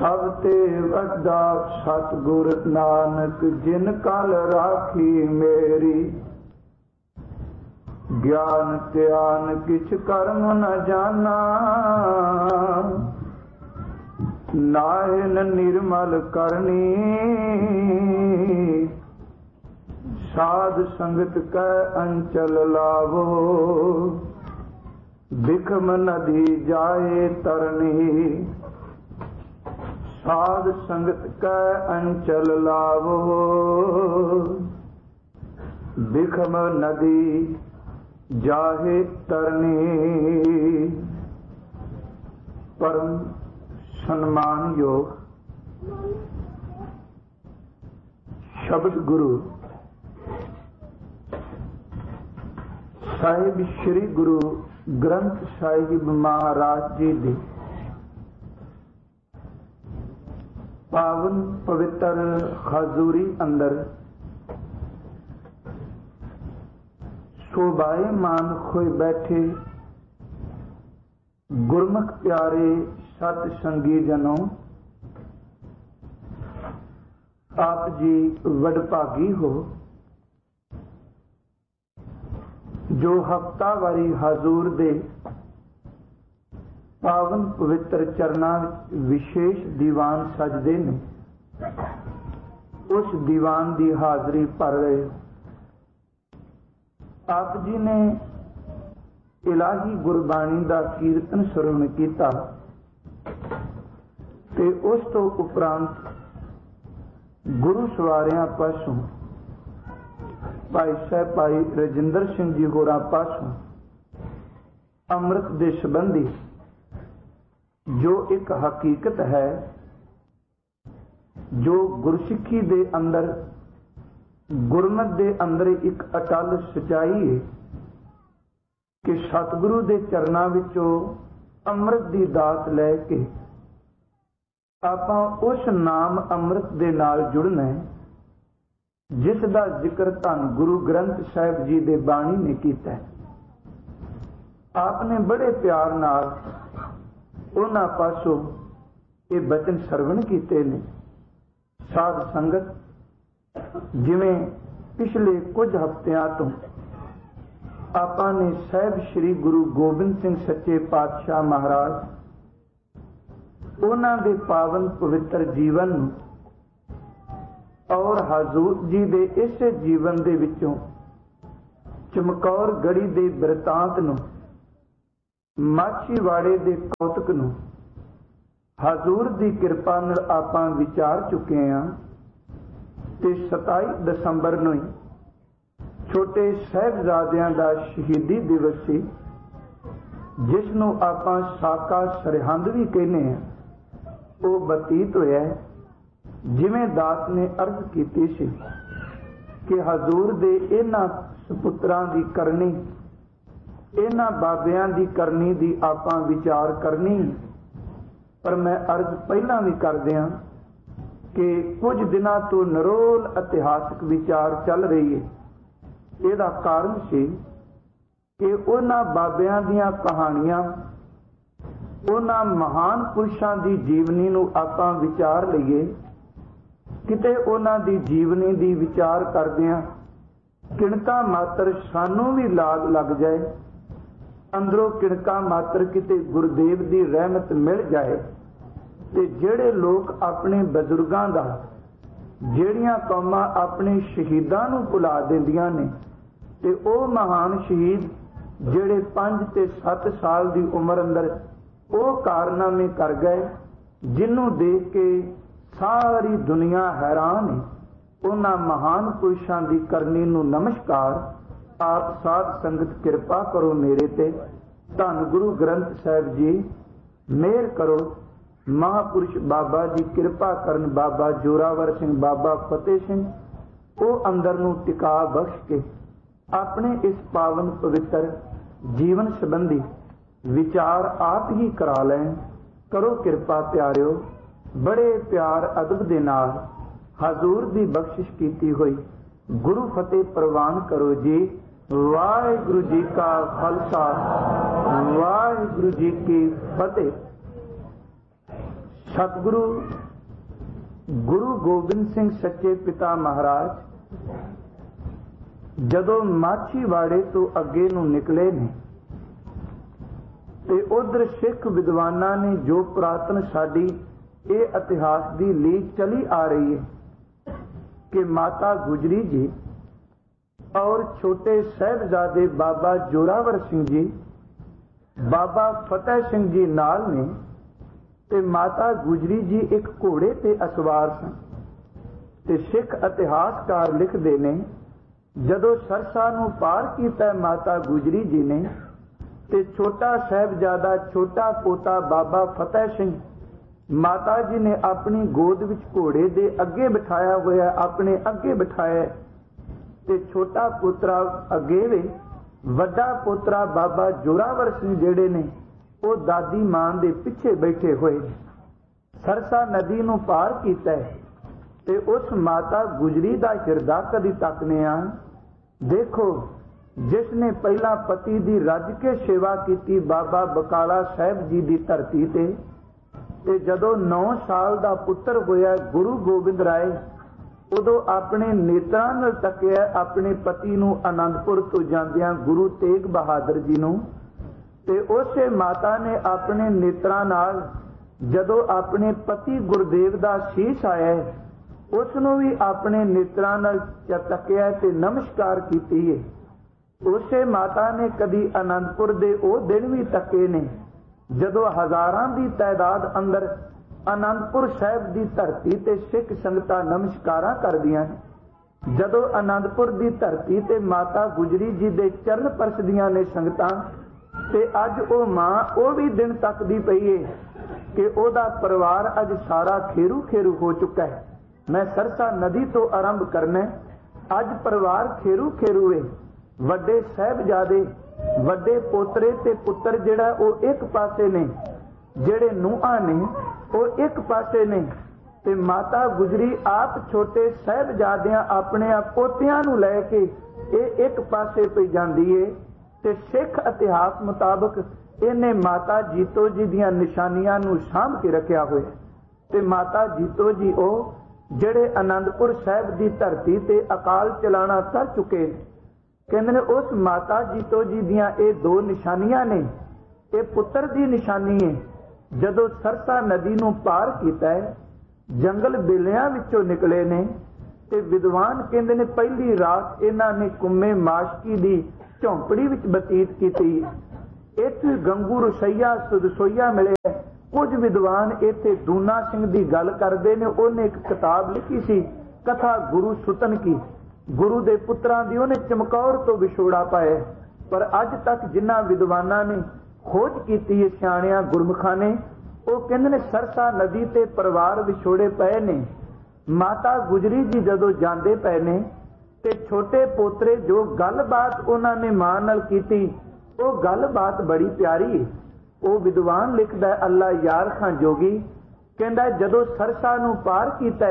सब ते वड्डा सतगुर नानक जिन कल राखी मेरी। ज्ञान त्यान किछ कर्म न जाना, नाहिन निर्मल करनी। साध संगत कै अंचल लावो, बिखम नदी जाए तरनी। साध संगत कै अंचल लावो, बिखम नदी जाहे तरनी। परम सम्मान योग शब्द गुरु साहिब श्री गुरु ग्रंथ साहिब महाराज जी दी पावन पवित्र हजूरी अंदर शोभायमान होए बैठे गुरमुख प्यारे सत संगी जनों, आप जी वडभागी हो जो हफ्तावारी हजूर दे पावन पवित्र चरना विशेष दीवान सजदे ने। उस दीवान की हाजरी भर रहे हो। आप जी ने इलाही गुरबाणी का कीर्तन श्रवण किया ते उस तो उपरांत गुरु सवारियां पासों भाई साहब भाई रजिंदर सिंह जी होरां पासों अमृत दे संबंधी जो एक हकीकत है, जो गुरसिੱਖੀ दे अंदर गुरमत दे अंदर एक अटल सच्चाई है कि सतगुरु दे चरनां विचों अमृत दी दात लैके आपां उस नाम अमृत दे नाल जुड़ना है जिस दा जिक्र धन गुरु ग्रंथ साहिब जी दे बाणी ने कीता है। आपने बड़े प्यार नाल उन्हां पासों ये बचन सरवण कीते ने। साध संगत जिवें पिछले कुछ हफ्तियां तो आपां ने साहिब श्री गुरु गोबिंद सिंह सच्चे पातशाह महाराज उन्हां दे पावन पवित्र जीवन और हजूर जी दे इस जीवन दे विचों चमकौर गढ़ी दे बिरतांत नूं, माछीवाड़े दे कौतक नूं हजूर दी किरपा नाल आपां विचार चुके हां। ते 27 दसंबर नूं छोटे साहिबजादियां दा शहीदी दिवस सी, जिस नूं आपां साका सरहंद भी कहने हैं। वो बतीत होया जिवें दास ने अर्ज कीती सी कि हजूर दे इन्हां सपुत्रां दी करनी, इन्हां बाबियां दी करनी दी आपां विचार करनी। पर मैं अर्ज पहलां भी कर दियां कि कुछ दिनों तो निरोल इतिहासक विचार चल रही है। इसदा कारण सी कि उन्हां बाबियां दीयां कहानियां, उन्हां महान पुरुषां दी जीवनी नूं आपां विचार लईए। किते उन्हां दी जीवनी दी विचार करदियां किणका मात्र सानू भी लाग लग जाए, अंदरों किणका मात्र किते गुरुदेव दी रहमत मिल जाए ते जेड़े लोग अपने बजुर्गां दा, जेड़ियां कौमां अपने शहीदां नूं भुला दिंदियां ने ते ओह महान शहीद जेड़े 5 ते 7 साल दी उम्र अंदर ओह कारनामे कर गए जिन्हों देख के सारी दुनिया हैरान है। उन्हां महान पुरुषां दी करनी नूं नमस्कार। आप साध संगत कृपा करो मेरे ते। धन गुरु ग्रंथ साहिब जी मेहर करो। महापुरुष बाबा जी कृपा करन। बाबा जोरावर सिंह, बाबा फतेह सिंह वो अंदर नूं टिका बख्श के अपने इस पावन पवित्र जीवन संबंधी विचार आप ही करा लैन। करो कृपा प्यारिओ। बड़े प्यार अदब दे नाल हजूर दी बख्शिश कीती हुई गुरु फतेह प्रवान करो जी। वाहिगुरु जी का खालसा, वाहिगुरु जी की फतेह। सतगुरु गुरु गोबिंद सिंह सच्चे पिता महाराज जदों माछीवाड़े तो अगे नूं निकले ने ते उधर सिख विद्वानां ने जो पुरातन साडी ये इतिहास की लीक चली आ रही है कि माता गुजरी जी और छोटे साहिबजादे बाबा जोरावर सिंह जी, बाबा फतेह सिंह जी नाल ने, ते माता गुजरी जी एक घोड़े ते असवार सन। ते सिख इतिहासकार लिखते ने जदों सरसा नूं पार कीता माता गुजरी जी ने ते छोटा साहिबजादा छोटा पोता बाबा फतेह सिंह माता जी ने अपनी गोद विच घोड़े दे अगे बिठाया होया, अपने अगे बिठाया ते छोटा पुत्रा अगे वे, वड्डा पुत्रा बाबा जोरावर सिंह जेड़े ने वो दादी मां दे पिछे बैठे हुए। सरसा नदी नूं पार कीता ते उस माता गुजरी दा हिरदा कदी तकने आ। देखो जिसने पहला पति दी रज के सेवा की बाबा बकाला साहब जी दी धरती ते जदों 9 साल दा पुत्र होया गुरु गोबिंद राय उदों अपने नेत्रां नाल तकिया अपने पति नूं आनंदपुर तो जांदियां गुरु तेग बहादुर जी नूं ते उसे माता ने अपने नेत्रां नाल जदों अपने पति गुरदेव दा शीश आया उसनूं भी अपने नेत्रां नाल तकिया ते नमस्कार कीती है। उसे माता ने कदी आनंदपुर दे ओ दिन भी तके ने जदों हजारां दी तादाद अंदर आनंदपुर साहिब दी धरती ते सिख संगतां नमस्कारां करदियां ने। जदों आनंदपुर दी धरती ते माता गुजरी जी दे चरण परसदियां ने संगतां ते अज ओ मां ओ भी दिन तकदी पई है कि ओदा परिवार अज सारा खेरू खेरू हो चुका है। मैं सरसा नदी तो आरंभ करना, अज परिवार खेरू खेरू है। वड्डे साहिबजादे वड्डे पोतरे ते पुत्र जिहड़ा ओ एक पासे ने, जिहड़े नूहां ने ओ एक पासे ने ते माता गुजरी आप छोटे साहिबजादियां अपने पोतियां नूं लैके एक पासे पे जांदी है ते सिख इतिहास मुताबक इन्हें माता जीतो जी दियां निशानियां नूं साਂਭ के रखिया होया ते माता जीतो जी ओ जिहड़े आनंदपुर साहिब दी धरती ते अकाल चलाना कर चुके कहंदे ने उस माता जीतो जी दियां ये 2 निशानियां ने। ये पुत्र दी निशानी है जदों सरसा नदी नूं पार कीता है जंगल बेलियां विचों निकले ने ते विद्वान कहंदे ने पहली रात इन्हां ने कुम्मे माशकी दी झोंपड़ी विच बतीत कीती। इत्थे गंगू रसोईया सुदसोईया मिले। कुछ विद्वान इत्थे दूना सिंह दी गल करदे ने, उन्हें एक किताब लिखी सी कथा गुरु सुतन की, गुरु दे पुत्रां दी उन्हें चमकौर तो विछोड़ा पाया। पर अज तक जिन्हां विद्वानां ने खोज कीती है सियाणियां गुरमुखां ने वो कहंदे ने सरसा नदी ते परिवार विछोड़े पए ने। माता गुजरी जी जदों जांदे पए ने ते छोटे पोतरे जो गलबात उन्हां ने मां नाल कीती वो गलबात बड़ी प्यारी है। वो विद्वान लिखदा अल्लाह यार खां जोगी कहंदा जदों सरसा नूं पार कीता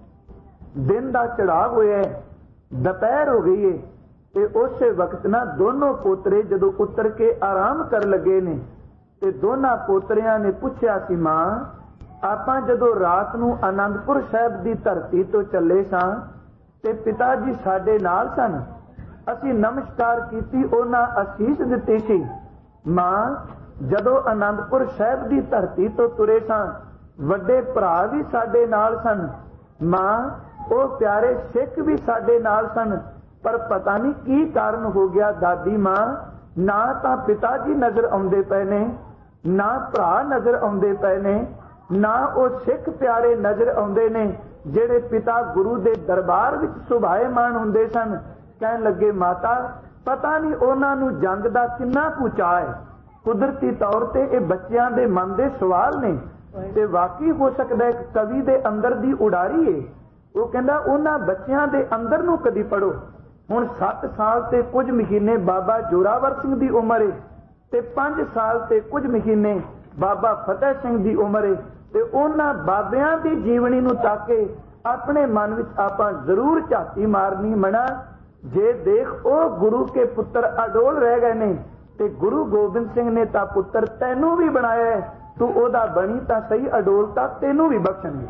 दिन दा चढ़ाव होया दोपहर हो गई है ते उस वक्त ना दोनों पोतरे जदों उतर के आराम कर लगे ने ते दोनों पोतरियां ने पूछया सी मां आपां जदों रात नूं आनंदपुर साहिब दी धरती तो चले सां ते पिता जी साडे नाल सन, असीं नमस्कार कीती उन्हां असीस दित्ती सी। मां जदों आनंदपुर साहिब दी धरती तो तुरे सां वड्डे भरा भी साडे नाल सन, मां ओ प्यारे सिख भी साडे नाल सन, पर पता नहीं की कारण हो गया दादी मां ना तां पिता जी नजर आउंदे पए ने ना भरा नजर आउंदे पए ने ना ओ सिख प्यारे नजर आउंदे ने जिहड़े पिता गुरु दे दरबार विच सुभाएमान हुंदे सन। कहण लगे माता पता नहीं उन्हां नूं जंग दा किन्ना कुछ चाह है। कुदरती तौर ते ये बच्चियां दे मन दे सवाल ने ते वाकई हो सकदा है कवि दे अंदर दी उडारी है। वो कहंदा उन्हां बच्चियां दे अंदर नूं कदी पढ़ो। हुण 7 साल ते कुछ महीने बाबा जोरावर सिंह दी उम्र है ते 5 साल ते कुछ महीने बाबा फतेह सिंह दी उम्र है ते उन्हां बाबियां दी जीवनी नूं ताके अपने मन विच आपां जरूर झाती मारनी मना जे देख ओ गुरु के पुत्र अडोल रह गए ने ते गुरु गोबिंद सिंह ने तां पुत्र तैनू भी बनाया है तू ओदा बनी तां सही अडोलता तेनू भी बख्शणगे।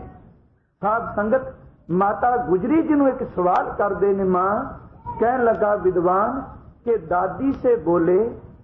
साध संगत माता गुजरी जी नूं एक सवाल करदे ने मां, कहन लगा विद्वान कि दादी से बोले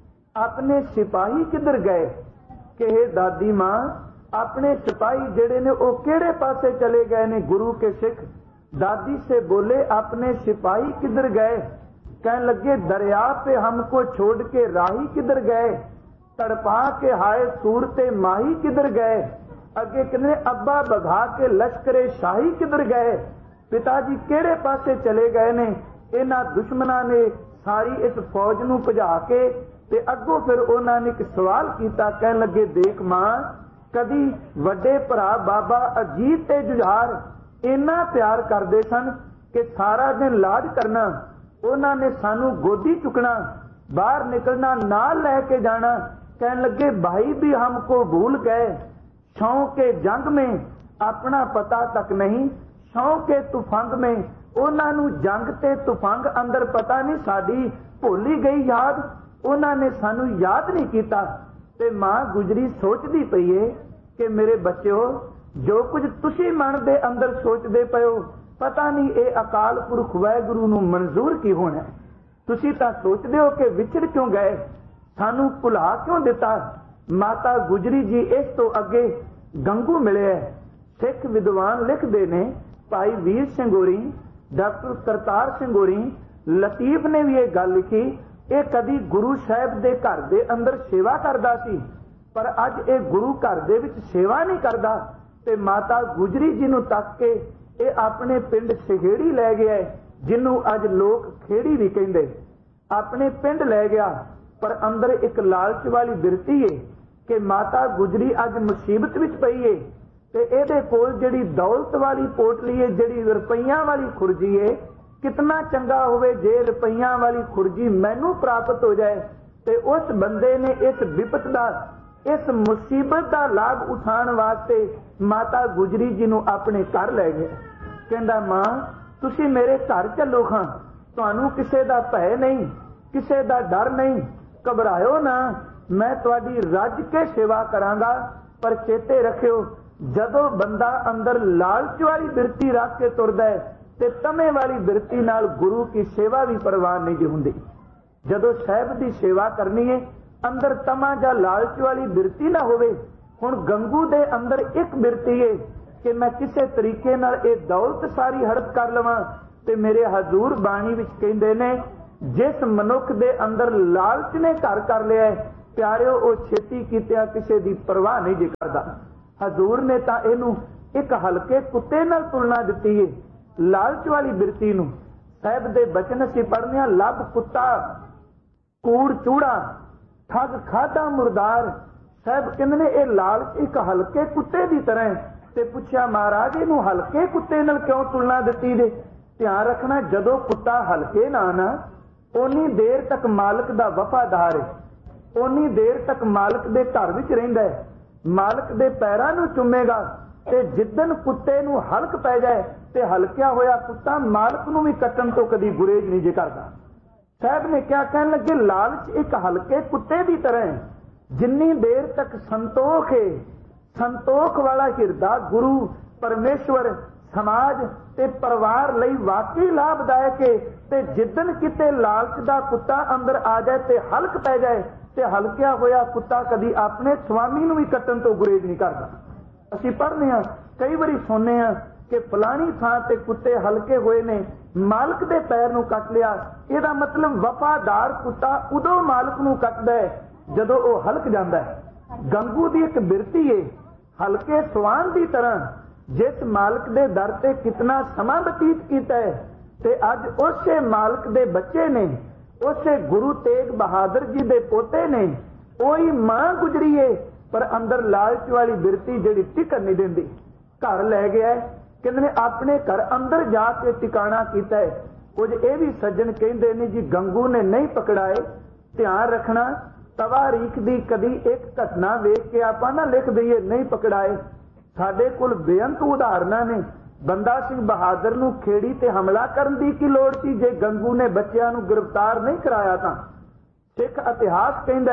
अपने सिपाही किधर गए, कि हे दादी मां अपने सिपाही जेड़े ने ओ केड़े पासे चले गए ने गुरु के सिख। दादी से बोले अपने सिपाही किधर गए, कहने लगे दरिया पे हमको छोड़ के राही किधर गए, तड़पा के हाय सूरते माही किधर गए, अगे कहने अब्बा बघा के लश्करे शाही किधर गए। पिताजी केड़े पासे चले गए ने, इन्हां दुश्मनां ने सारी इस फौज नूं भजा के ते अगों फिर उन्होंने एक सवाल किया, कहन लगे देख मां कदी वड्डे भरा बाबा अजीत ते जुझार इन्ना प्यार करते सन कि सारा दिन लाड करना, उन्होंने सानू गोदी चुकना, बाहर निकलना, नाल लैके जाना। कहन लगे भाई भी हमको भूल गए, छांव के जंग में अपना पता तक नहीं, छांव के तुफंग में उन्होंने जंग ते तुफंग अंदर पता नहीं, साड़ी भुली गई याद, उन्होंने सानू याद नहीं किया। ते मां गुजरी सोचती पई है कि मेरे बच्चों जो कुछ तुसी मन दे अंदर सोचते पे हो पता नहीं ये अकाल पुरख वाहिगुरू नूं मंजूर की होना। तुसी तां सोचते हो कि विछड़ क्यों गए, सानू भुला क्यों दिता। माता गुजरी जी इस तो अगे गंगू मिले। सिख विद्वान लिखते ने, भाई वीर सिंह होरी, डॉक्टर करतार सिंह होरी, लतीफ ने भी ये गल लिखी, ये कदी गुरु साहब दे घर दे अंदर सेवा करदा सी, पर अज ये गुरु घर दे विच सेवा नहीं करदा। ते माता गुजरी जी नूं तक के ये अपने पिंड सहेड़ी लै गया, जिन्हों अज लोग खेड़ी भी कहिंदे, अपने पिंड लै गया। पर अंदर एक लालच वाली बिरती है कि माता गुजरी अज मुसीबत विच पई है ते इहदे कोल जिहड़ी दौलत वाली पोटली है, जिहड़ी रुपइयां वाली खुरजी है, कितना चंगा होवे जे रुपइयां वाली खुरजी मैनू प्राप्त हो जाए। ते उस बंदे ने इस विपत दा, इस मुसीबत का लाभ उठाने वास्ते माता गुजरी जी नूं अपने घर लै गया। कहंदा मां तुसी मेरे घर चलो खां, तुहानू किसे दा भय नहीं, किसे दा डर नहीं, घबराओ ना, मैं तुहाडी रज के सेवा करांगा। पर चेते रखियो जदों बंदा अंदर लालच वाली बिरती रख के तुरदा है ते तमे वाली बिरती नाल गुरु की सेवा भी परवान नहीं जी हुंदी। जदों साहिब की सेवा करनी है अंदर तमा जा लालच वाली बिरती ना होवे। हुण गंगू दे अंदर एक बिरती है कि मैं किसे तरीके नाल ये दौलत सारी हड़प कर लवां। ते मेरे हजूर बाणी विच कहंदे ने, जिस मनुख दे अंदर लालच ने घर कर लिया है प्यारिओ, वो छेती कीतिया किसे दी परवाह नहीं जी करदा। हजूर ने तां इहनूं एक हल्के कुत्ते नाल तुलना दिती है, लालच वाली बिरती नूं। साहिब दे बचन असीं पढ़ने आ, लब कुत्ता कूड़ चूड़ा ठग खादा मुरदार। साहब कहंदे ने ये लालच एक हल्के कुत्ते की तरह है। ते पुछया महाराज इहनूं हल्के कुत्ते नाल क्यों तुलना दिती जे। ध्यान रखना जदों कुत्ता हल्के ना ओनी देर तक मालक दा वफादार है, ओनी देर तक मालक दे घर विच रहिंदा है, मालक दे पैरां नूं चुमेगा। ते जिद्दन कुत्ते नूं हल्क पै जाए ते हल्किया होया कुत्ता मालक नूं भी कट्टण तो कदी गुरेज नहीं जे करदा। साहब ने क्या कहने लगे, लालच एक हल्के कुत्ते की तरह है, जिन्नी देर तक संतोख है, संतोख वाला हिरदा गुरु परमेश्वर समाज ते परिवार लई वाकई लाभदायक है। ते जिद्दन किते लालच दा कुत्ता अंदर आ जाए ते हल्क पै जाए ते हल्किया होया कुत्ता कदी अपने स्वामी नूं भी कट्टण तो गुरेज नहीं करदा। असीं पढ़ने आ, कई बारी सुनने आ कि फलानी थां ते कुत्ते हल्के होए ने, मालक दे पैर नूं कट लिया। इहदा मतलब वफादार कुत्ता उदों मालक नूं कटदा है जदों ओह हल्क जांदा है। गंगू दी एक बिरती है, हल्के सवान की तरह जिस मालक दे दर ते कितना समा बतीत कीता है ते अज उसे मालक दे बच्चे ने, उसे गुरु तेग बहादुर जी दे पोते ने, ओही मां गुजरी है। पर अंदर लालच वाली बिरती जिहड़ी टिकण नहीं देंदी, घर लै गया है। कहंदे ने अपने घर अंदर जाके टिकाणा कीता है। कुछ ये भी सज्जन कहंदे ने जी गंगू ने नहीं पकड़ाए। ध्यान रखना तवारीख दी कदी एक घटना वेख के आपां ना लिख दईए नहीं पकड़ाए। साडे कोल बेअंत उदाहरणां ने। बंदा सिंह बहादुर नूं खेड़ी ते हमला करन दी की लोड़ सी जे गंगू ने बच्चिआं नूं गिरफ्तार नहीं कराया तां। सिख इतिहास कहंदा है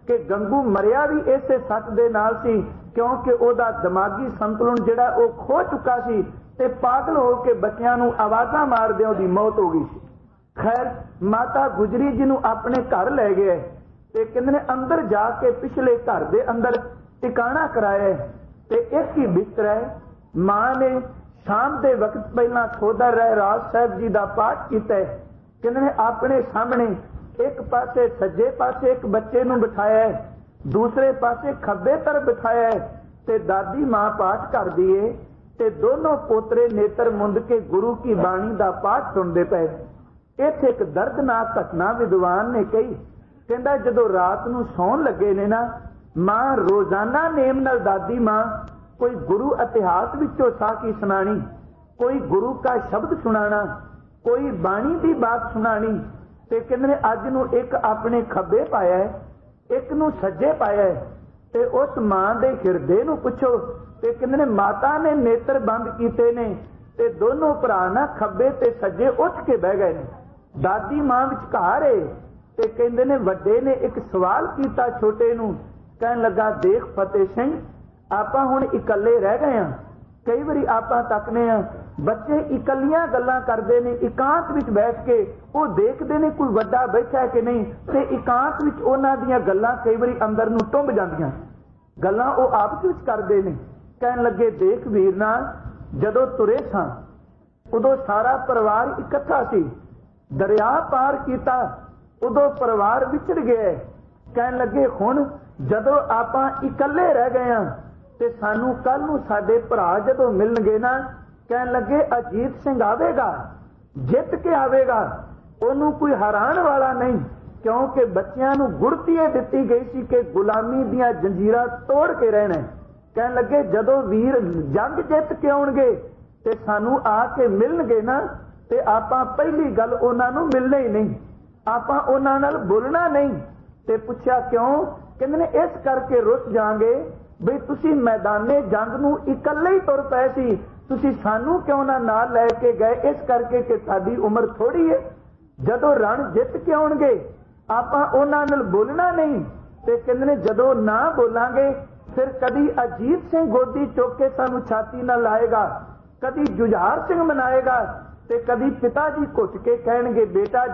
कि गंगू मरिया भी इसे सच दे नाल सी, क्योंकि ओदा दिमागी संतुलन जिहड़ा वो खो चुका सी ते पागल हो के बच्चियां नूं आवाज़ां मारदे ओदी मौत हो गई सी। खैर माता गुजरी जी नूं अपने घर लै गए ते कहंदे ने अंदर जाके पिछले घर दे अंदर टिकाणा कराया ते एक ही बिस्तर है। मां ने शाम के वक्त पहला खोदर रहराज साहब जी का पाठ किया। कहंदे ने अपने सामने एक पासे सज्जे पासे एक बच्चे नूं बिठाया है, दूसरे पासे खब्बे तरफ बिठाया है ते दादी मां पाठ कर दी है ते दोनों पोतरे नेत्र मुंद के गुरु की बाणी का पाठ सुनते पे। इत्थे एक दर्दनाक घटना विद्वान ने कही, कहंदा जदों रात नूं सौण लगे ने ना, मां रोजाना नेम नाल दादी मां कोई गुरु इतिहास विचों साखी सुनानी, कोई गुरु का शब्द सुनाना, कोई बाणी की बात सुनानी। ते कहंदे ने अज नूं एक अपने खब्बे पाया है, एक नूं सज्जे पाया है ते उस मां दे हिरदे नूं पुछो ते कहंदे ने माता ने नेत्र बंद कीते ने ते दोनों भरा ना खब्बे ते सज्जे उठ के बह गए ने। दादी मां विचकार है ते कहंदे ने वड्डे ने एक सवाल कीता छोटे नूं, कहन लगा देख फतेह सिंह, आपां हुण इकल्ले रह गए हां। कई बारी आपां तकने हां बच्चे इकल्लियां गल्लां करदे ने, एकांत विच बैठ के वो देखदे ने कोई वड्डा बैठा है कि नहीं, ते एकांत विच उन्हां दीयां गल्लां कई बारी अंदर नूं टुंब जांदियां, गल्लां वो आपस विच करदे ने। कहन लगे देख वीरना, जदों तुरे सां उदों सारा परिवार इकट्ठा सी, दरिया पार कीता उदों परिवार विछड़ गया। कहन लगे हुण जदों आपां इकल्ले रह गए हां ते सानू कल नूं साडे भरा जदों मिलणगे ना, कहन लगे अजीत सिंह आवेगा, जित के आवेगा, ओनू कोई हराण वाला नहीं, क्योंकि बच्चियां नूं गुरती दित्ती गई सी कि गुलामी दीयां जंजीरां तोड़ के रहना। कहन लगे जदों वीर जंग जित के आउणगे ते सानू आके मिलणगे ना, ते आपां पहली गल उन्हां नूं मिलना ही नहीं, आपां उन्हां नाल बोलना नहीं। ते पुछया क्यों? कहंदे ने इस करके रुस जांगे बई तुसी मैदाने जंग नूं इकल्ले ही तुर पए सी, तुसी सानू क्यों ना नाल लै के गए? इस करके कि साडी उम्र थोड़ी है, जदों रण जित के आउणगे आपां उन्हां नाल बोलना नहीं। ते कहंदे ने जदों ना बोलांगे फिर कदी अजीत सिंह गोदी चुक के सानू छाती नाल लाएगा, कदी जुझार सिंह मनाएगा ते कदी पिता जी घुट के कहणगे बेटा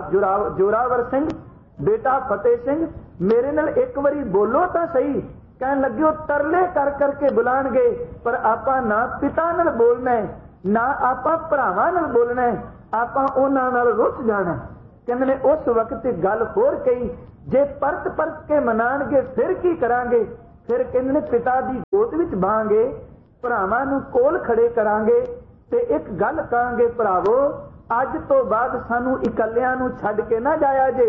जोरावर सिंह, बेटा फतेह सिंह, मेरे नाल एक बारी बोलो तां सही। कहन लगे वो तरले कर करके बुलाणगे, पर आपां ना पिता नाल बोलना है, ना आपां भरावां नाल बोलना है, आपां उन्हां नाल रुस जाना। कहंदे ने उस वक्त गल होर कही, जे परत परत के मनाणगे फिर की करांगे? फिर कहंदे ने पिता दी गोद विच बाहांगे, भरावां नूं कोल खड़े करांगे ते एक गल कहांगे, भरावो अज तो बाद सानू इकल्लियां नूं छड्ड के ना जाया जे,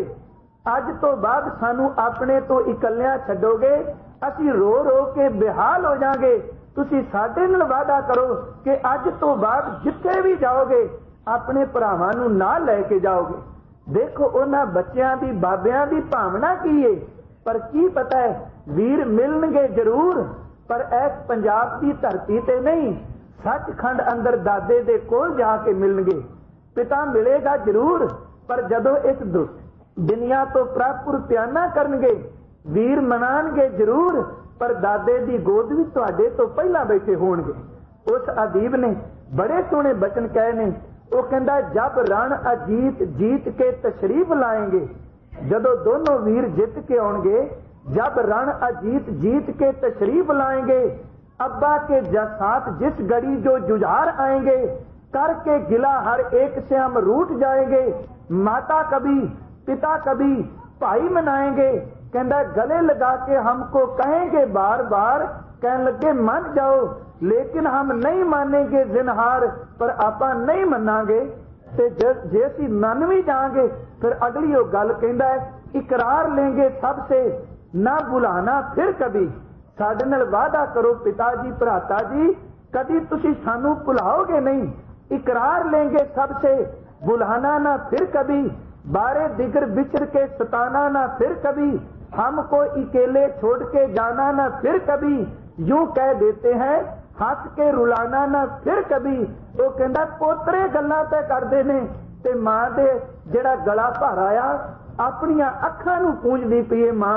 अज तो बाद सानू अपने तो इकल्लियां छड्डोगे, असीं रो रो के बेहाल हो जाएंगे। तुसीं साडे नाल वादा करो कि अज तो बाद जिथे भी जाओगे अपने भरावां नूं नाल लै के जाओगे। देखो उन्हां बच्चियां दी बाबियां दी भावना की है, पर की पता है वीर मिलणगे जरूर, पर इस पंजाब की धरती ते नहीं, सचखंड अंदर दादे दे कोल जाके मिलणगे। पिता मिलेगा जरूर, पर जदों इस दुनिया तो प्रापुर प्याना करनगे, वीर मनाणगे जरूर, पर दादे दी गोद विच तुहाडे तो पहला बैठे होणगे। उस अदीब ने बड़े सोहणे बचन कहे ने, वो कहंदा जब रण अजीत जीत के तशरीफ लाएंगे, जदों दोनों वीर जित के आउणगे, जब रण अजीत जीत के तशरीफ लाएंगे, अब्बा के साथ जिस गड़ी जो जुझार आएंगे, करके गिला हर एक से हम रूठ जाएंगे, माता कभी पिता कभी भाई मनाएंगे। कहंदा गले लगा के हमको कहेंगे बार बार, कहने लगे मान जाओ, लेकिन हम नहीं मानेंगे जिनहार, पर आपां नहीं मनांगे। ते जे असीं मन भी जाएंगे फिर अगली वो गल कहंदा है, इकरार लेंगे सबसे ना बुलाना फिर कभी, साडे नाल वादा करो पिताजी भराता जी, कदी तुसीं सानू भुलाओगे नहीं। इकरार लेंगे सबसे बुलाना ना फिर कभी, बारे दिगर बिछड़ के सताना ना फिर कभी, हमको अकेले छोड़ के जाना ना फिर कभी, यूं कह देते हैं हंस के रुलाना ना फिर कभी। वो कहंदा पोतरे गल्लां ते करदे ने ते मां दे जेड़ा गला भर आया अपनियां अखां नूं पूंजदी पई है, मां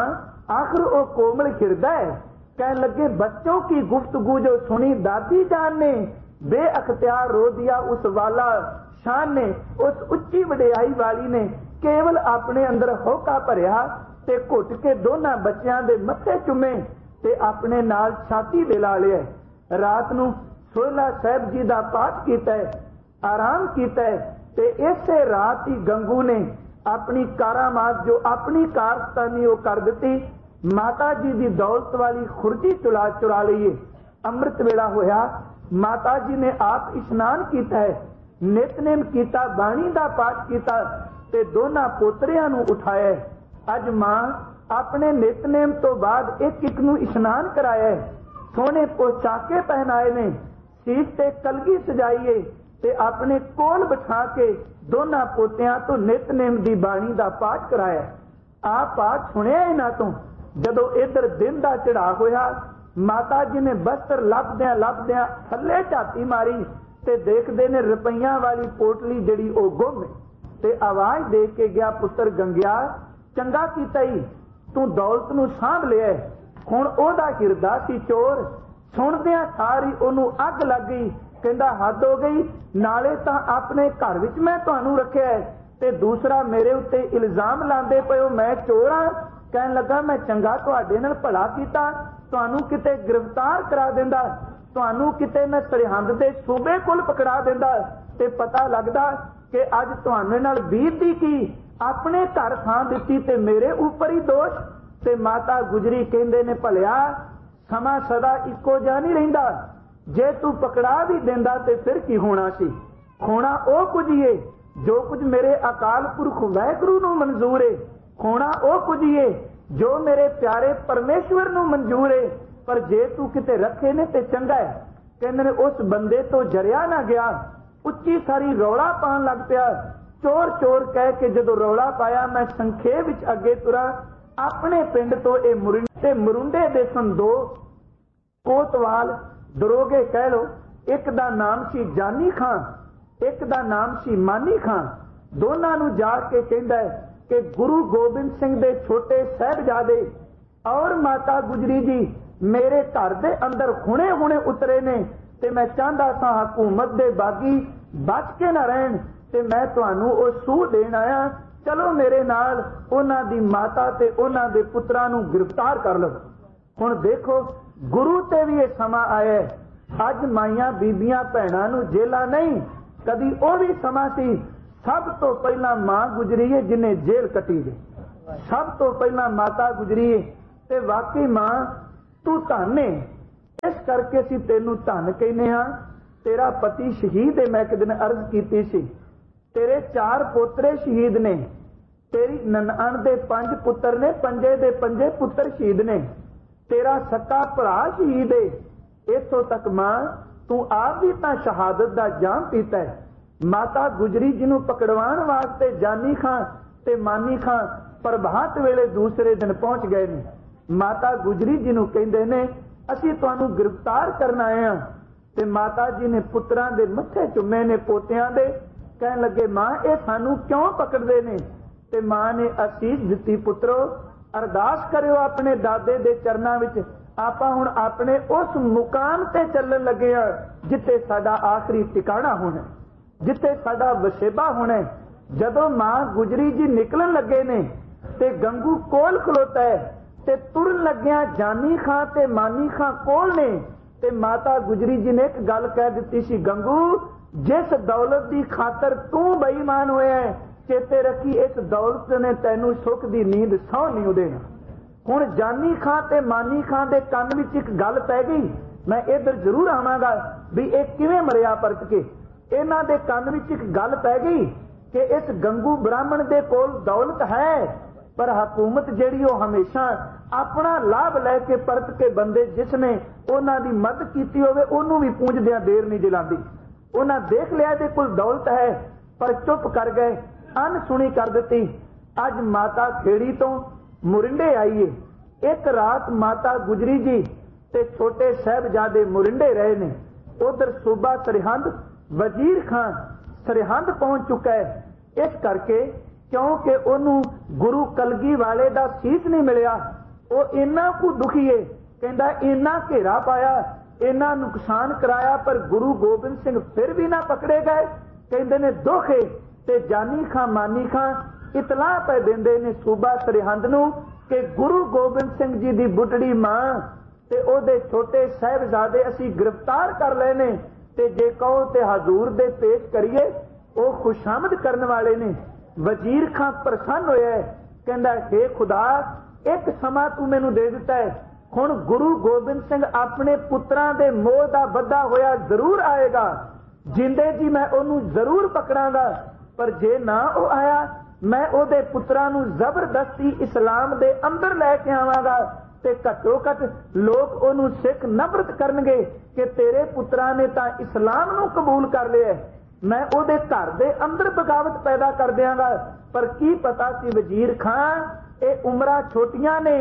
आखिर वो कोमल हिरदय कहने लगे, बच्चों की गुफ्तगू जो सुनी दादी जान ने, बेअख्तियार रो दिया उस वाला शान ने, उस उच्ची वडियाई वाली ने केवल अपने अंदर होका भरिया ते घुट के दोनों बच्चों के मत्थे चुमे ते अपने नाल छाती दे ला लिया। रात नूं सोहला साहिब जी का पाठ किया, आराम किया ते इसे रात ही गंगू ने अपनी कारामात जो अपनी कारस्तानी वो कर दी। माता जी की दौलत वाली खुरजी चुरा लीए। अमृत वेला होया, माता जी ने आप इशनान किया है, नितनेम किया, बाणी का पाठ किया ते दोनों पोतरियां नूं उठाया। अज मां अपने नितनेम तो बाद एक एक नूं इशनान कराया, सोने पोशाके पहनाए ने, सीस ते कलगी सजाईए ते अपने कोल बिठा के दोनों पोतियां तो नितनेम की बाणी का पाठ कराया। आ पाठ सुनिया इन्हां तो जदों इधर दिन का चढ़ा होया, माता जी ने बस्तर लभदियां थल्ले झाती मारी ते देखदे ने रुपईयां वाली पोटली जिहड़ी ओ गुम ते आवाज दे के गया, पुत्र गंगिया चंगा कीता ही, तू दौलत नूं सांभ लिया, हुण ओहदा हिरदा सी चोर। सुणदियां सारी ओनू अग लग गई, कहंदा हद हो गई, नाले तां अपने घर विच मैं तुहानू रखिया है ते दूसरा मेरे उत्ते इल्जाम लांदे पए मैं चोर हां। कहन लगा मैं चंगा तुहाडे नाल भला कीता, तुहानू किते गिरफ्तार करा दिंदा, तुहानू किते मैं सरहंद दे सूबे कोल पकड़ा दिंदा ते पता लगदा कि अज तुहाडे नाल बीतदी की, अपने घर थां दित्ती ते मेरे उपर ही दोष। ते माता गुजरी कहंदे ने भलिया समा सदा इक्को जिहा नहीं रहिंदा, जे तू पकड़ा भी देंदा ते फिर की होना सी, खोना ओ कुछ ही है जो कुछ मेरे अकाल पुरख वाहिगुरू नूं मंजूर है, खोना ओ कुछ ही है जो मेरे प्यारे परमेश्वर नूं मंजूर है, पर जे तू किते रखे ने ते चंगा है। कहंदे ने उस बंदे तो जरिया ना गया, उच्ची सारी रौला पान लग पिया, चोर चोर कह के जदों रौला पाया मैं संखेप विच अगे तुरा। अपने पिंड तो ये मुरुंडे दे सन दो कोतवाल दरोगे कह लो, एक दा नाम सी जानी खां, एक दा नाम सी मानी खां। दोनों नूं जाके कहंदा है कि गुरु गोबिंद सिंह दे छोटे साहिबजादे और माता गुजरी जी मेरे घर दे अंदर हुणे हुणे उतरे ने ते मैं चाहता सा हुकूमत दे बागी बच के ना रहन ते मैं तुहानू ओ सूह देण आया, चलो मेरे नाल उन्हां दी माता ते उन्हां दे पुत्रां नूं गिरफ्तार कर लो। हुण देखो गुरु ते भी ये समा आया, अज माइयां बीबियां भैणां नूं जेला नहीं, कदी ओ भी समा सी सब तो पहला मां गुजरी है जिन्हें जेल कटी गई, सब तो पहला माता गुजरी है ते वाकई मां तू धन है, इस करके असीं तैनूं धन कहने हां। तेरा पति शहीद है, मैं एक दिन अर्ज कीती सी, तेरे 4 पोतरे शहीद ने, तेरी ननाण दे 5 पुत्र ने, पंजे दे पंजे पुत्र शहीद ने, तेरा सक्का भरा शहीद है। इथों तक मां तू आप भी तां शहादत दा जाम पीता है। माता गुजरी जिन्हों पकड़वाण वास्ते जानी खां ते मानी खां प्रभात वेले दूसरे दिन पहुंच गए ने। माता गुजरी जिन्हों कहंदे ने असीं तुहानू गिरफ्तार करन आए हां ते माता जी ने पुत्रां दे मत्थे चुमे ने पोतियां दे, कहन लगे मां ये सानू क्यों पकड़दे ने? ते मां ने असीस दित्ती, पुत्रो अरदास करियो अपने दादे दे चरनां विच, आपां हुण अपने उस मुकाम ते चलण लगे हां जिथे साडा आखिरी ठिकाना होना, जिथे साडा वसेबा होना। जदों मां गुजरी जी निकलन लगे ने ते गंगू कोल खलोता है ते तुरन लग्या जानी खां ते मानी खां कोल ने ते माता गुजरी जी ने एक गल कह दी सी, गंगू जिस दौलत की खातर तू बेईमान होया है, चेते रखी इस दौलत ने तैनू सुख की नींद सौ नहीं देना। हुण जानी खां ते मानी खां दे कंन विच एक गल पै गई, मैं इधर जरूर आवांगा भी एक किवें मरिया परत के। इन्हां दे कंन विच एक गल पै गई कि इस गंगू ब्राह्मण दे कोल दौलत है, पर हुकूमत जिहड़ी ओ हमेशा अपना लाभ लैके परत के बंदे जिसने उन्हां दी मदद कीती होवे उहनूं भी पूंजदियां देर नहीं जलांदी। उन्हां देख लिया इहदे कोल दौलत है पर चुप कर गए, अनसुनी कर दित्ती। अज माता खेड़ी तो मुरिंडे आई है। एक रात माता गुजरी जी ते छोटे साहिबजादे मुरिंडे रहे ने। उधर सूबा सरहंद वजीर खां सरहंद पहुंच चुका है, इस करके क्योंकि उन्होंने गुरु कलगी वाले दा सीस नहीं मिलिया, ਉਹ ਇੰਨਾ ਕੁ ਦੁਖੀ ਏ, ਕਹਿੰਦਾ ਇੰਨਾ ਘੇਰਾ ਪਾਇਆ, ਇੰਨਾ ਨੁਕਸਾਨ ਕਰਾਇਆ, ਪਰ ਗੁਰੂ ਗੋਬਿੰਦ ਸਿੰਘ ਫਿਰ ਵੀ ਨਾ ਪਕੜੇ ਗਏ। ਕਹਿੰਦੇ ਨੇ ਦੁੱਖ ਏ ਤੇ ਜਾਨੀ ਖਾਂ ਮਾਨੀ ਖਾਂ ਇਤਲਾਹ ਪੈ ਦਿੰਦੇ ਨੇ ਸੂਬਾ ਸਰਹੰਦ ਨੂੰ ਕਿ ਗੁਰੂ ਗੋਬਿੰਦ ਸਿੰਘ ਜੀ ਦੀ ਬੁੱਢੜੀ ਮਾਂ ਤੇ ਉਹਦੇ ਛੋਟੇ ਸਾਹਿਬਜ਼ਾਦੇ ਅਸੀਂ ਗ੍ਰਿਫਤਾਰ ਕਰ ਲਏ ਨੇ, ਤੇ ਜੇ ਕਹੋ ਤੇ ਹਜ਼ੂਰ ਦੇ ਪੇਸ਼ ਕਰੀਏ, ਉਹ ਖੁਸ਼ਾਮਦ ਕਰਨ ਵਾਲੇ ਨੇ। ਵਜ਼ੀਰ ਖਾਂ ਪ੍ਰਸੰਨ ਹੋਇਆ, ਕਹਿੰਦਾ ਹੇ ਖੁਦਾ, ਇੱਕ ਸਮਾਂ ਤੂੰ ਮੈਨੂੰ ਦੇ ਦਿੱਤਾ ਹੈ, ਹੁਣ ਗੁਰੂ ਗੋਬਿੰਦ ਸਿੰਘ ਆਪਣੇ ਪੁੱਤਰਾਂ ਦੇ ਮੋਹ ਦਾ ਬੱਧਾ ਹੋਇਆ ਜ਼ਰੂਰ ਆਏਗਾ, ਜਿੰਦੇ ਜੀ ਮੈਂ ਉਹਨੂੰ ਜ਼ਰੂਰ ਪਕੜਾਂਗਾ, ਪਰ ਜੇ ਨਾ ਉਹ ਆਇਆ ਮੈਂ ਉਹਦੇ ਪੁੱਤਰਾਂ ਨੂੰ ਜ਼ਬਰਦਸਤੀ ਇਸਲਾਮ ਦੇ ਅੰਦਰ ਲੈ ਕੇ ਆਵਾਂਗਾ, ਤੇ ਘੱਟੋ ਘੱਟ ਲੋਕ ਉਹਨੂੰ ਸਿੱਖ ਨਫ਼ਰਤ ਕਰਨਗੇ ਕਿ ਤੇਰੇ ਪੁੱਤਰਾਂ ਨੇ ਤਾਂ ਇਸਲਾਮ ਨੂੰ ਕਬੂਲ ਕਰ ਲਿਆ। ਮੈਂ ਉਹਦੇ ਘਰ ਦੇ ਅੰਦਰ ਬਗਾਵਤ ਪੈਦਾ ਕਰ ਦਿਆਂਗਾ। ਪਰ ਕੀ ਪਤਾ ਸੀ ਵਜ਼ੀਰ ਖਾਂ, ਇਹ ਉਮਰਾਂ ਛੋਟੀਆਂ ਨੇ,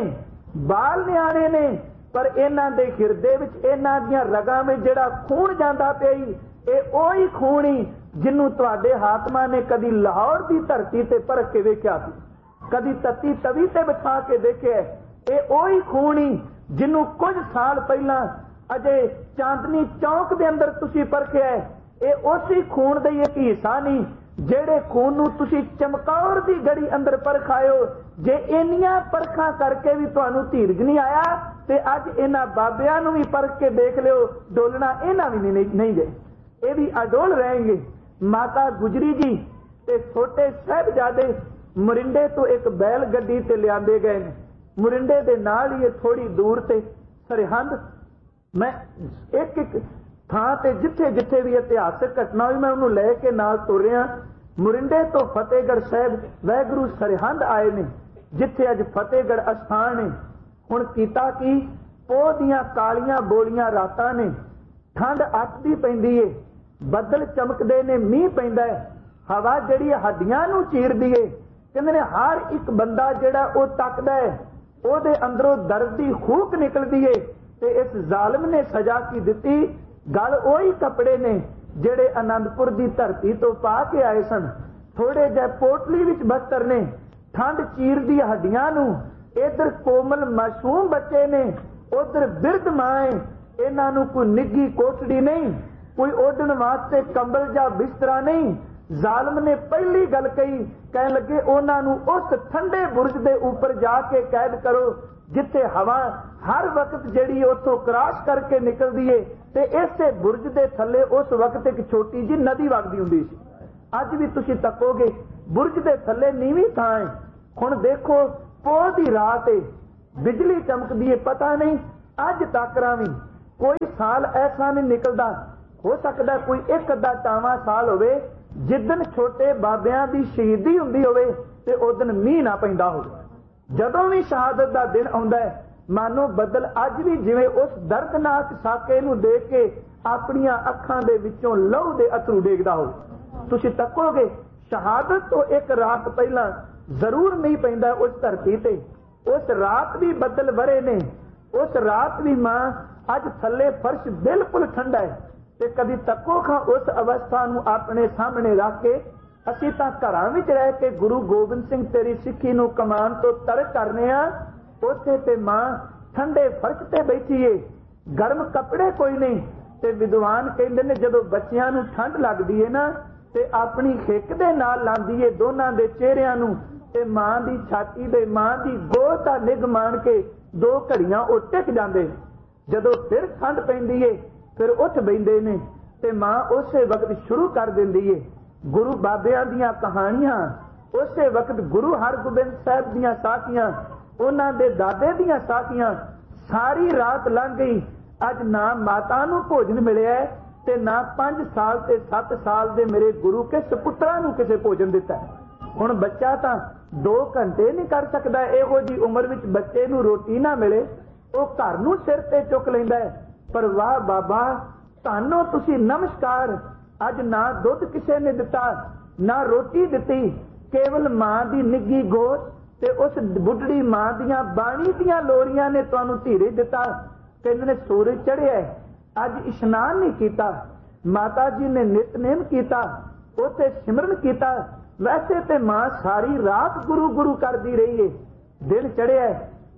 ਬਾਲ ਨਿਆਣੇ ਨੇ, ਪਰ ਇਹਨਾਂ ਦੇ ਹਿਰਦੇ ਵਿੱਚ, ਇਹਨਾਂ ਦੀਆਂ ਰਗਾਂ ਵਿੱਚ ਜਿਹੜਾ ਖੂਨ ਜਾਂਦਾ ਪਿਆ, ਇਹ ਉਹੀ ਖੂਨ ਹੀ ਜਿਹਨੂੰ ਤੁਹਾਡੇ ਹਾਕਮਾਂ ਨੇ ਕਦੀ ਲਾਹੌਰ ਦੀ ਧਰਤੀ ਤੇ ਪਰਖ ਕੇ ਵੇਖਿਆ ਸੀ, ਕਦੀ ਤੱਤੀ ਤਵੀ ਤੇ ਬਿਠਾ ਕੇ ਦੇਖਿਆ। ਇਹ ਉਹੀ ਖੂਨ ਹੀ ਜਿਹਨੂੰ ਕੁਝ ਸਾਲ ਪਹਿਲਾਂ ਅਜੇ ਚਾਂਦਨੀ ਚੌਕ ਦੇ ਅੰਦਰ ਤੁਸੀਂ ਪਰਖਿਆ। ਇਹ ਉਸੇ ਖੂਨ ਦਾ ਇੱਕ ਹਿੱਸਾ ਨਹੀਂ ਜਿਹੜੇ ਖੂਨ ਨੂੰ ਤੁਸੀਂ ਚਮਕੌਰ ਦੀ ਗੜੀ ਅੰਦਰ ਪਰਖਾਇਓ। ਜੇ ਇੰਨੀਆਂ ਪਰਖਾਂ ਕਰਕੇ ਵੀ ਤੁਹਾਨੂੰ ਧੀਰਜ ਨਹੀਂ ਆਇਆ, ਤੇ ਅੱਜ ਇਹਨਾਂ ਬਾਬਿਆਂ ਨੂੰ ਵੀ ਪਰਖ ਕੇ ਦੇਖ ਲਿਓ, ਡੋਲਣਾ ਇਹਨਾਂ ਵੀ ਨਹੀਂ ਗਏ, ਇਹ ਵੀ ਅਡੋਲ ਰਹਿਣਗੇ। ਮਾਤਾ ਗੁਜਰੀ ਜੀ ਤੇ ਛੋਟੇ ਸਾਹਿਬਜ਼ਾਦੇ ਮੋਰਿੰਡੇ ਤੋਂ ਇੱਕ ਬੈਲ ਗੱਡੀ ਤੇ ਲਿਆਂਦੇ ਗਏ ਨੇ। ਮੋਰਿੰਡੇ ਦੇ ਨਾਲ ਹੀ ਥੋੜੀ ਦੂਰ ਤੇ ਸਰਹੰਦ। ਮੈਂ ਇੱਕ ਇੱਕ ਥਾਂ ਤੇ ਜਿੱਥੇ ਜਿੱਥੇ ਵੀ ਇਤਿਹਾਸਕ ਘਟਨਾ ਹੋਈ ਮੈਂ ਉਹਨੂੰ ਲੈ ਕੇ ਨਾਲ ਤੁਰ ਰਿਹਾ। ਮੋਰਿੰਡੇ ਤੋਂ ਫਤਿਹਗੜ੍ਹ ਸਾਹਿਬ ਵਾਹਿਗੁਰੂ ਸਰਹੰਦ ਆਏ ਨੇ, ਜਿੱਥੇ ਅੱਜ ਫਤਿਹਗੜ੍ਹ ਅਸਥਾਨ ਹੈ। ਹੁਣ ਕੀਤਾ ਕੀ, ਪੋਹ ਦੀਆਂ ਕਾਲੀਆਂ ਬੋਲੀਆਂ ਰਾਤਾਂ ਨੇ, ਠੰਡ ਅੱਤਦੀ ਪੈਂਦੀ ਏ, ਬੱਦਲ ਚਮਕਦੇ ਨੇ, ਮੀਂਹ ਪੈਂਦਾ ਹੈ, ਹਵਾ ਜਿਹੜੀ ਹੱਡੀਆਂ ਨੂੰ ਚੀਰਦੀ ਏ। ਕਹਿੰਦੇ ਨੇ ਹਰ ਇੱਕ ਬੰਦਾ ਜਿਹੜਾ ਉਹ ਤੱਕਦਾ ਹੈ, ਉਹਦੇ ਅੰਦਰੋਂ ਦਰਦ ਦੀ ਹੂਕ ਨਿਕਲਦੀ ਏ। ਤੇ ਇਸ ਜ਼ਾਲਮ ਨੇ ਸਜ਼ਾ ਕੀ ਦਿੱਤੀ, ਗੱਲ ਉਹੀ ਕੱਪੜੇ ਨੇ ਜਿਹੜੇ ਆਨੰਦਪੁਰ ਦੀ ਧਰਤੀ ਤੋਂ ਪਾ ਕੇ ਆਏ ਸਨ। ਥੋੜੇ ਜਿਹੇ ਪੋਟਲੀ ਵਿੱਚ ਬਸਤਰ ਨੇ, ਠੰਡ ਚੀਰਦੀ ਹੱਡੀਆਂ ਨੂੰ। ਇਧਰ ਕੋਮਲ ਮਾਸੂਮ ਬੱਚੇ ਨੇ, ਉਧਰ ਬਿਰਧ ਮਾਂ ਏ। ਇਹਨਾਂ ਨੂੰ ਕੋਈ ਨਿੱਘੀ ਕੋਠੜੀ ਨਹੀਂ, ਕੋਈ ਓਢਣ ਵਾਸਤੇ ਕੰਬਲ ਜਾਂ ਬਿਸਤਰਾ ਨਹੀਂ। ਜ਼ਾਲਮ ਨੇ ਪਹਿਲੀ ਗੱਲ ਕਹੀ, ਕਹਿਣ ਲੱਗੇ ਉਹਨਾਂ ਨੂੰ ਉਸ ਠੰਡੇ ਬੁਰਜ ਦੇ ਉੱਪਰ ਜਾ ਕੇ ਕੈਦ ਕਰੋ ਜਿੱਥੇ ਹਵਾ ਹਰ ਵਕਤ ਜਿਹੜੀ ਉੱਥੋਂ ਕ੍ਰਾਸ ਕਰਕੇ ਨਿਕਲਦੀ ਏ, ਤੇ ਇਸੇ ਬੁਰਜ ਦੇ ਥੱਲੇ ਉਸ ਵਕਤ ਇੱਕ ਛੋਟੀ ਜਿਹੀ ਨਦੀ ਵਗਦੀ ਹੁੰਦੀ ਸੀ। ਅੱਜ ਵੀ ਤੁਸੀਂ ਤੱਕੋਗੇ ਬੁਰਜ ਦੇ ਥੱਲੇ ਨੀਵੀਂ ਥਾਂ ਹੈ। ਹੁਣ ਦੇਖੋ ਪੋਹ ਦੀ ਰਾਤ ਏ, ਬਿਜਲੀ ਚਮਕਦੀ ਏ, ਪਤਾ ਨਹੀਂ ਅੱਜ ਤੱਕ ਵੀ ਕੋਈ ਸਾਲ ਐਸਾ ਨਹੀਂ ਨਿਕਲਦਾ, ਹੋ ਸਕਦਾ ਕੋਈ ਇੱਕ ਅੱਧਾ ਟਾਵਾਂ ਸਾਲ ਹੋਵੇ ਜਿੱਦਣ ਛੋਟੇ ਬਾਬਿਆਂ ਦੀ ਸ਼ਹੀਦੀ ਹੁੰਦੀ ਹੋਵੇ ਤੇ ਉਦਣ ਮੀਂਹ ਨਾ ਪੈਂਦਾ ਹੋਵੇ। ਜਦੋਂ ਵੀ ਸ਼ਹਾਦਤ ਦਾ ਦਿਨ ਆਉਂਦਾ ਹੈ, ਮਾਨੋ ਬੱਦਲ ਅੱਜ ਵੀ ਜਿਵੇਂ ਉਸ ਦਰਦਨਾਕ ਸਾਕੇ ਨੂੰ ਦੇਖ ਕੇ ਆਪਣੀਆਂ ਅੱਖਾਂ ਦੇ ਵਿੱਚੋਂ ਲਹੂ ਦੇ ਅਥਰੂ ਡੇਗਦਾ ਹੋਵੇ। ਤੁਸੀਂ ਤੱਕੋਗੇ ਸ਼ਹਾਦਤ ਤੋਂ ਇੱਕ ਰਾਤ ਪਹਿਲਾਂ ਜ਼ਰੂਰ ਮੀਂਹ ਪੈਂਦਾ ਉਸ ਧਰਤੀ ਤੇ। ਉਸ ਰਾਤ ਵੀ ਬੱਦਲ ਵਰੇ ਨੇ, ਉਸ ਰਾਤ ਵੀ ਮਾਂ ਅੱਜ ਥੱਲੇ ਫਰਸ਼ ਬਿਲਕੁਲ ਠੰਡਾ ਹੈ। ਤੇ ਕਦੀ ਤੱਕੋ ਖਾਂ ਉਸ ਅਵਸਥਾ ਨੂੰ ਆਪਣੇ ਸਾਹਮਣੇ ਰੱਖ ਕੇ ਅਸੀਂ ਤਾਂ ਘਰਾਂ ਵਿੱਚ ਰਹਿ ਕੇ ਗੁਰੂ ਗੋਬਿੰਦ ਸਿੰਘ ਤੇਰੀ ਸਿੱਖੀ ਨੂੰ ਕਮਾਨ ਤੋਂ ਤਰਕ ਕਰਨੇ ਆ। ਉੱਥੇ ਤੇ ਮਾਂ ਠੰਡੇ ਫਰਸ਼ ਤੇ ਬੈਠੀ ਏ, ਗਰਮ ਕੱਪੜੇ ਕੋਈ ਨਹੀਂ। ਤੇ ਵਿਦਵਾਨ ਕਹਿੰਦੇ ਨੇ ਜਦੋਂ ਬੱਚਿਆਂ ਨੂੰ ਠੰਡ ਲੱਗਦੀ ਏ ਨਾ, ਤੇ ਆਪਣੀ ਹਿੱਕ ਦੇ ਨਾਲ ਲਾਂਦੀ ਏ ਦੋਨਾਂ ਦੇ ਚਿਹਰਿਆਂ ਨੂੰ, ਤੇ ਮਾਂ ਦੀ ਛਾਤੀ ਦੇ, ਮਾਂ ਦੀ ਗੋਦ ਦਾ ਨਿੱਘ ਮਾਣ ਕੇ 2 ਘੜੀਆਂ ਉਹ ਟਿਕ ਜਾਂਦੇ। ਜਦੋਂ ਫਿਰ ਠੰਡ ਪੈਂਦੀ ਏ ਫਿਰ ਉੱਠ ਬੈਂਦੇ ਨੇ, ਤੇ ਮਾਂ ਉਸੇ ਵਕਤ ਸ਼ੁਰੂ ਕਰ ਦਿੰਦੀ ਏ ਗੁਰੂ ਬਾਬਿਆਂ ਦੀਆਂ ਕਹਾਣੀਆਂ। ਉਸੇ ਵਕਤ ਗੁਰੂ ਹਰਗੋਬਿੰਦ ਸਾਹਿਬ ਦੀਆਂ ਸਾਖੀਆਂ, ਉਹਨਾਂ ਦੇ ਦਾਦੇ ਦੀਆਂ ਸਾਖੀਆਂ। ਸਾਰੀ ਰਾਤ ਲੰਘ ਗਈ, ਅੱਜ ਨਾ ਮਾਤਾ ਨੂੰ ਭੋਜਨ ਮਿਲਿਆ ਤੇ ਨਾ 5 ਸਾਲ ਤੇ 7 ਸਾਲ ਦੇ ਮੇਰੇ ਗੁਰੂ ਕੇ ਸੁਪੁੱਤਰਾਂ ਨੂੰ ਕਿਸੇ ਭੋਜਨ ਦਿੱਤਾ। ਹੁਣ ਬੱਚਾ ਤਾਂ 2 ਘੰਟੇ ਨਹੀਂ ਕਰ ਸਕਦਾ। ਇਹੋ ਜੀ ਉਮਰ ਵਿੱਚ ਬੱਚੇ ਨੂੰ ਰੋਟੀ ਨਾ ਮਿਲੇ, ਉਹ ਘਰ ਨੂੰ ਸਿਰ ਤੇ ਚੁੱਕ ਲੈਂਦਾ ਹੈ। ਪਰ ਵਾਹ ਬਾਬਾ, ਤੁਹਾਨੂੰ ਤੁਸੀਂ ਨਮਸਕਾਰ। ਅੱਜ ਨਾ ਦੁੱਧ ਕਿਸੇ ਨੇ ਦਿੱਤਾ, ਨਾ ਰੋਟੀ ਦਿੱਤੀ, ਕੇਵਲ ਮਾਂ ਦੀ ਨਿੱਘੀ ਗੋਦ ਤੇ ਉਸ ਬੁੱਢੜੀ ਮਾਂ ਦੀਆਂ ਬਾਣੀ ਦੀਆਂ ਲੋਰੀਆਂ ਨੇ ਤੁਹਾਨੂੰ ਧੀਰਜ ਦਿੱਤਾ। ਕਹਿੰਦੇ ਨੇ ਸੂਰਜ ਚੜ੍ਹਿਆ, ਅੱਜ ਇਸ਼ਨਾਨ ਨਹੀਂ ਕੀਤਾ, ਮਾਤਾ ਜੀ ਨੇ ਨਿਤਨੇਮ ਕੀਤਾ, ਉੱਥੇ ਸਿਮਰਨ ਕੀਤਾ। ਵੈਸੇ ਤੇ ਮਾਂ ਸਾਰੀ ਰਾਤ ਗੁਰੂ ਗੁਰੂ ਕਰਦੀ ਰਹੀ ਏ। ਦਿਨ ਚੜ੍ਹਿਆ,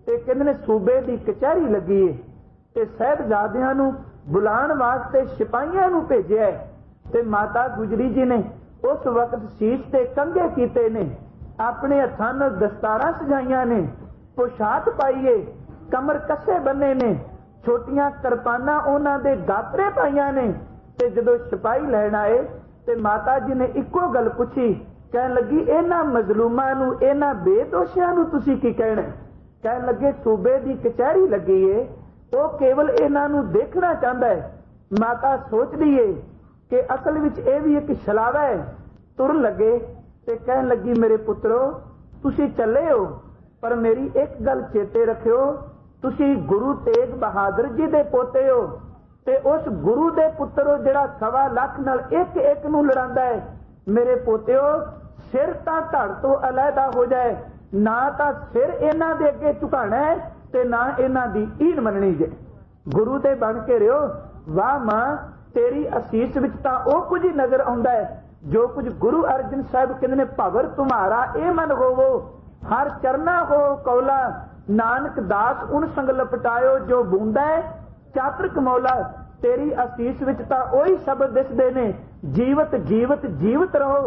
ਤੇ ਕਹਿੰਦੇ ਨੇ सूबे की कचहरी लगी है ते साहिबजादियां नूं बुलाण वास्ते सिपाहियां नूं भेजिया ते माता गुजरी जी ने उस वक्त शीश ते कंघे कीते ने, अपने हत्थां नाल दस्तारां सजाइयां ने, पोशाक पाईए, कमर कसे बन्ने ने, छोटियां किरपानां उन्हां दे गातरे पाईयां ने। ते जदों सिपाही लैण आए ते माता जी ने इक्को गल पुछी, कहण लगी इन्हां मजलूमां नूं इन्हां बेदोशियां नूं तुसीं की कहणा? कहण लगे सूबे की कचहरी लगी है, वो केवल इन्हां नूं देखना चाहता है। माता सोचदी है कि असल विच ये भी एक छलावा है। तुर लगे ते कहण लगी मेरे पुत्रो तुसीं चले हो, पर मेरी एक गल चेते रखियो, तुसीं गुरु तेग बहादुर जी दे पोते हो ते उस गुरु दे पुत्र हो जिहड़ा 1.25 लाख नाल एक एक नूं लड़ांदा है। मेरे पोते हो सिर तां धड़ तो अलहदा हो जाए, ना तां सिर इन्हां दे अगे झुकाना है ते ना इन्हां दी ईन मननी जे। गुरु दे बन के रहो। वाह मां तेरी असीस विच तां ओ कुछ ही नजर आउंदा है जो कुछ गुरु अर्जन साहिब कहंदे ने, भवर तुम्हारा ए मन होवो हर चरना हो कौला, नानक दास उन संग लपटायो जो बूंदा है चातरक मौला। तेरी असीस विच तां ओही शब्द दिसदे ने, जीवत जीवत जीवत रहो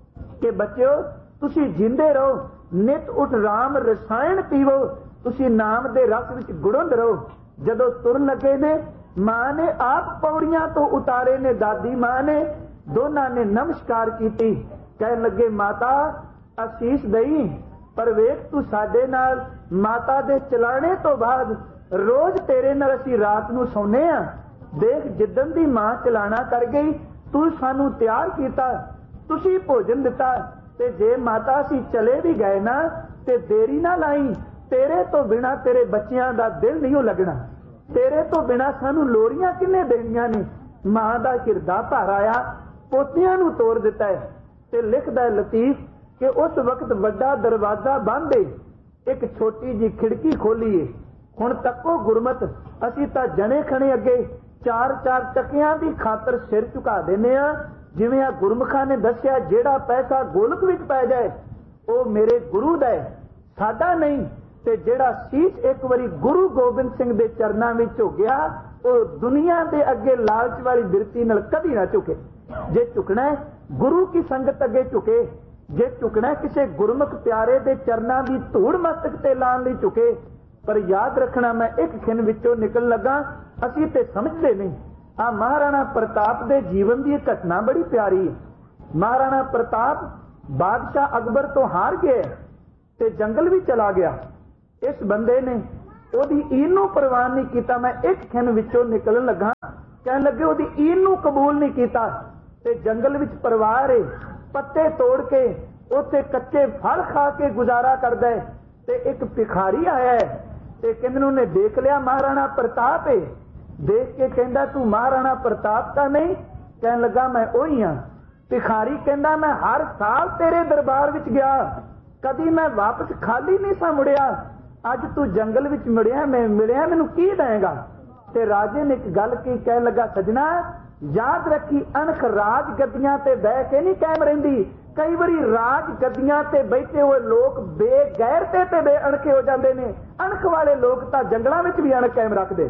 कि बच्चो तुसी जिंदे रहो, नित उठ राम रसायन पीवो, तुसी नाम दे रस विच गुड़ंद रहो। जदों तुरन लगे ने मां ने आप पौड़ियां तो उतारे ने, दादी मां ने दोनां ने नमस्कार कीती। कहन लगे माता असीस दई, पर वेख तू साडे नाल माता दे चलाने तो बाद रोज तेरे नाल असीं रात नूं सौने आ। देख जिद्दन दी मां चलाना कर गई, तू सानू तैयार कीता, तुसी भोजन दिता, ते जे माता असीं चले भी गए ना ते देरी ना लाई, तेरे तो बिना तेरे बच्चियां दा दिल नहीं लगना, तेरे तो बिना सानू लोरियां किन्ने देनियां ने। मां दा हिरदा भर आया, पोतियां नू तोड़ दिता है। ते लिखदा है लतीफ कि उस वक्त वड्डा दरवाजा बंद है, एक छोटी जी खिड़की खोली है। हुण तक्को गुरमत, असीं तां जने खणे अगे चार चार टकियां दी खातर सिर झुका देने आ। जिवें आ गुरमुखां ने दस्सिया जेड़ा पैसा गोलक विच पै जाए वो मेरे गुरु दा है, साडा नहीं। ते जेड़ा शीश एक बारी गुरु गोबिंद सिंह दे चरनां विच हो गया वो दुनिया दे अगे लालच वाली बिरती नाल कदी ना झुके। जे झुकना है गुरु की संगत अगे झुके, जे झुकना है किसी गुरमुख प्यारे दे चरनां दी धूड़ मस्तक ते लाण लई झुके। पर याद रखना मैं एक खिन विचों निकल लगा, असीं ते समझदे नहीं। आ महाराणा प्रताप दे जीवन की घटना बड़ी प्यारी है। महाराणा प्रताप बादशाह अकबर तो हार गया ते जंगल भी चला गया। इस बंदे ने ओदी ईन नूं परवान नहीं कीता। मैं एक खिन विचों निकलन लगा, कहन लगे ओदी ईन नूं कबूल नहीं कीता ते जंगल विच परिवार है, पत्ते तोड़ के उत्थे कच्चे फल खा के गुजारा करदा है। ते एक भिखारी आया है ते कहंदे ने देख लिया महाराणा प्रताप है, देख के कहंदा तू महाराणा प्रताप का नहीं? कहन लगा मैं ओही हां। भिखारी कहंदा मैं हर साल तेरे दरबार विच गया, कदी मैं वापस खाली नहीं सा मुड़िया, अज तू जंगल विच मिलिया, मैं मिलिया, मैनू की देगा? ते राजे ने एक गल की, कहन लगा सजना याद रखी अणख राज गद्दियां ते बह के नहीं कायम रहिंदी। कई बारी राज गद्दियां ते बैठे हुए लोग बेगैरते ते बेअणखे हो जाते हैं। अणख वाले लोग तां जंगलों में भी अणख कायम रखते,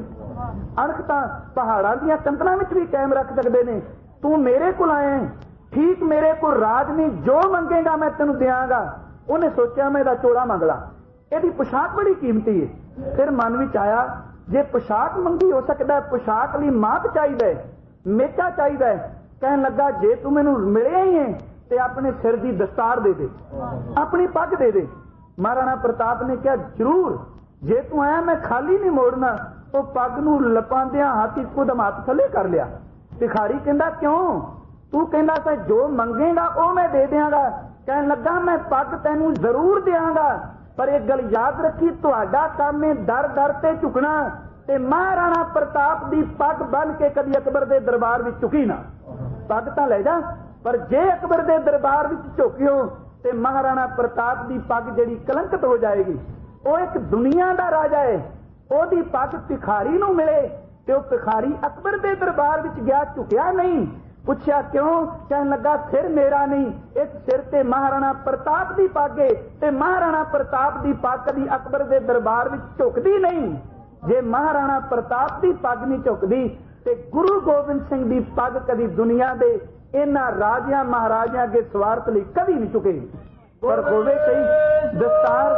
अणख तां पहाड़ां दीयां कंधरां में भी कायम रख सकते हैं। तू मेरे को आया ठीक, मेरे को राज नहीं, जो मंगेगा मैं तेनू देंगा। उन्हें सोचा मैं इहदा चोला मंग ला, इहदी पोशाक बड़ी कीमती है। फिर मन विच आया जे पोशाक मंगी हो सकता है, पोशाक लई माप चाहिए, मेचा चाहिए। कहन लगा जे तू मैनू मिलिया ही है ते अपने सिर की दस्तार दे दे, अपनी पग दे दे। महाराणा प्रताप ने कहा जरूर, जे तू आया मैं खाली नहीं मोड़ना। तो पग नू लपांदियां हाथी खुदम हाथ थले कर लिया। भिखारी कहंदा क्यों? तू कहंदा सा जो मंगेगा वो मैं दे देंगा। कहन लगा मैं पग तैनू जरूर देंगा, पर एक गल याद रखी, तुहाडा काम है दर दर ते झुकना, ते महाराणा प्रताप दी पग बन के कदी अकबर दे दरबार विच झुकी ना। पग तां ले जा, पर जे अकबर दे दरबार विच झुकियो ते महाराणा प्रताप दी पग जिहड़ी कलंकित हो जाएगी। वो एक दुनिया दा राजा है, ओदी पग भिखारी नूं मिले ते वो भिखारी अकबर दे दरबार विच गया, झुकिया नहीं। पुछया क्यों? कहन लगा सिर मेरा नहीं, इस सिर ते महाराणा प्रताप दी पग है ते महाराणा प्रताप दी पग कदी अकबर दे दरबार विच झुकदी नहीं। जे महाराणा प्रताप दी पग नहीं झुकदी ते गुरु गोबिंद सिंह दी पग कदी दुनिया दे इन्हां राजियां महाराजियां अगे स्वार्थ लई कदी नहीं झुकेगी। पर होवे सही दस्तार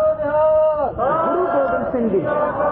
गुरु गोबिंद सिंह जी,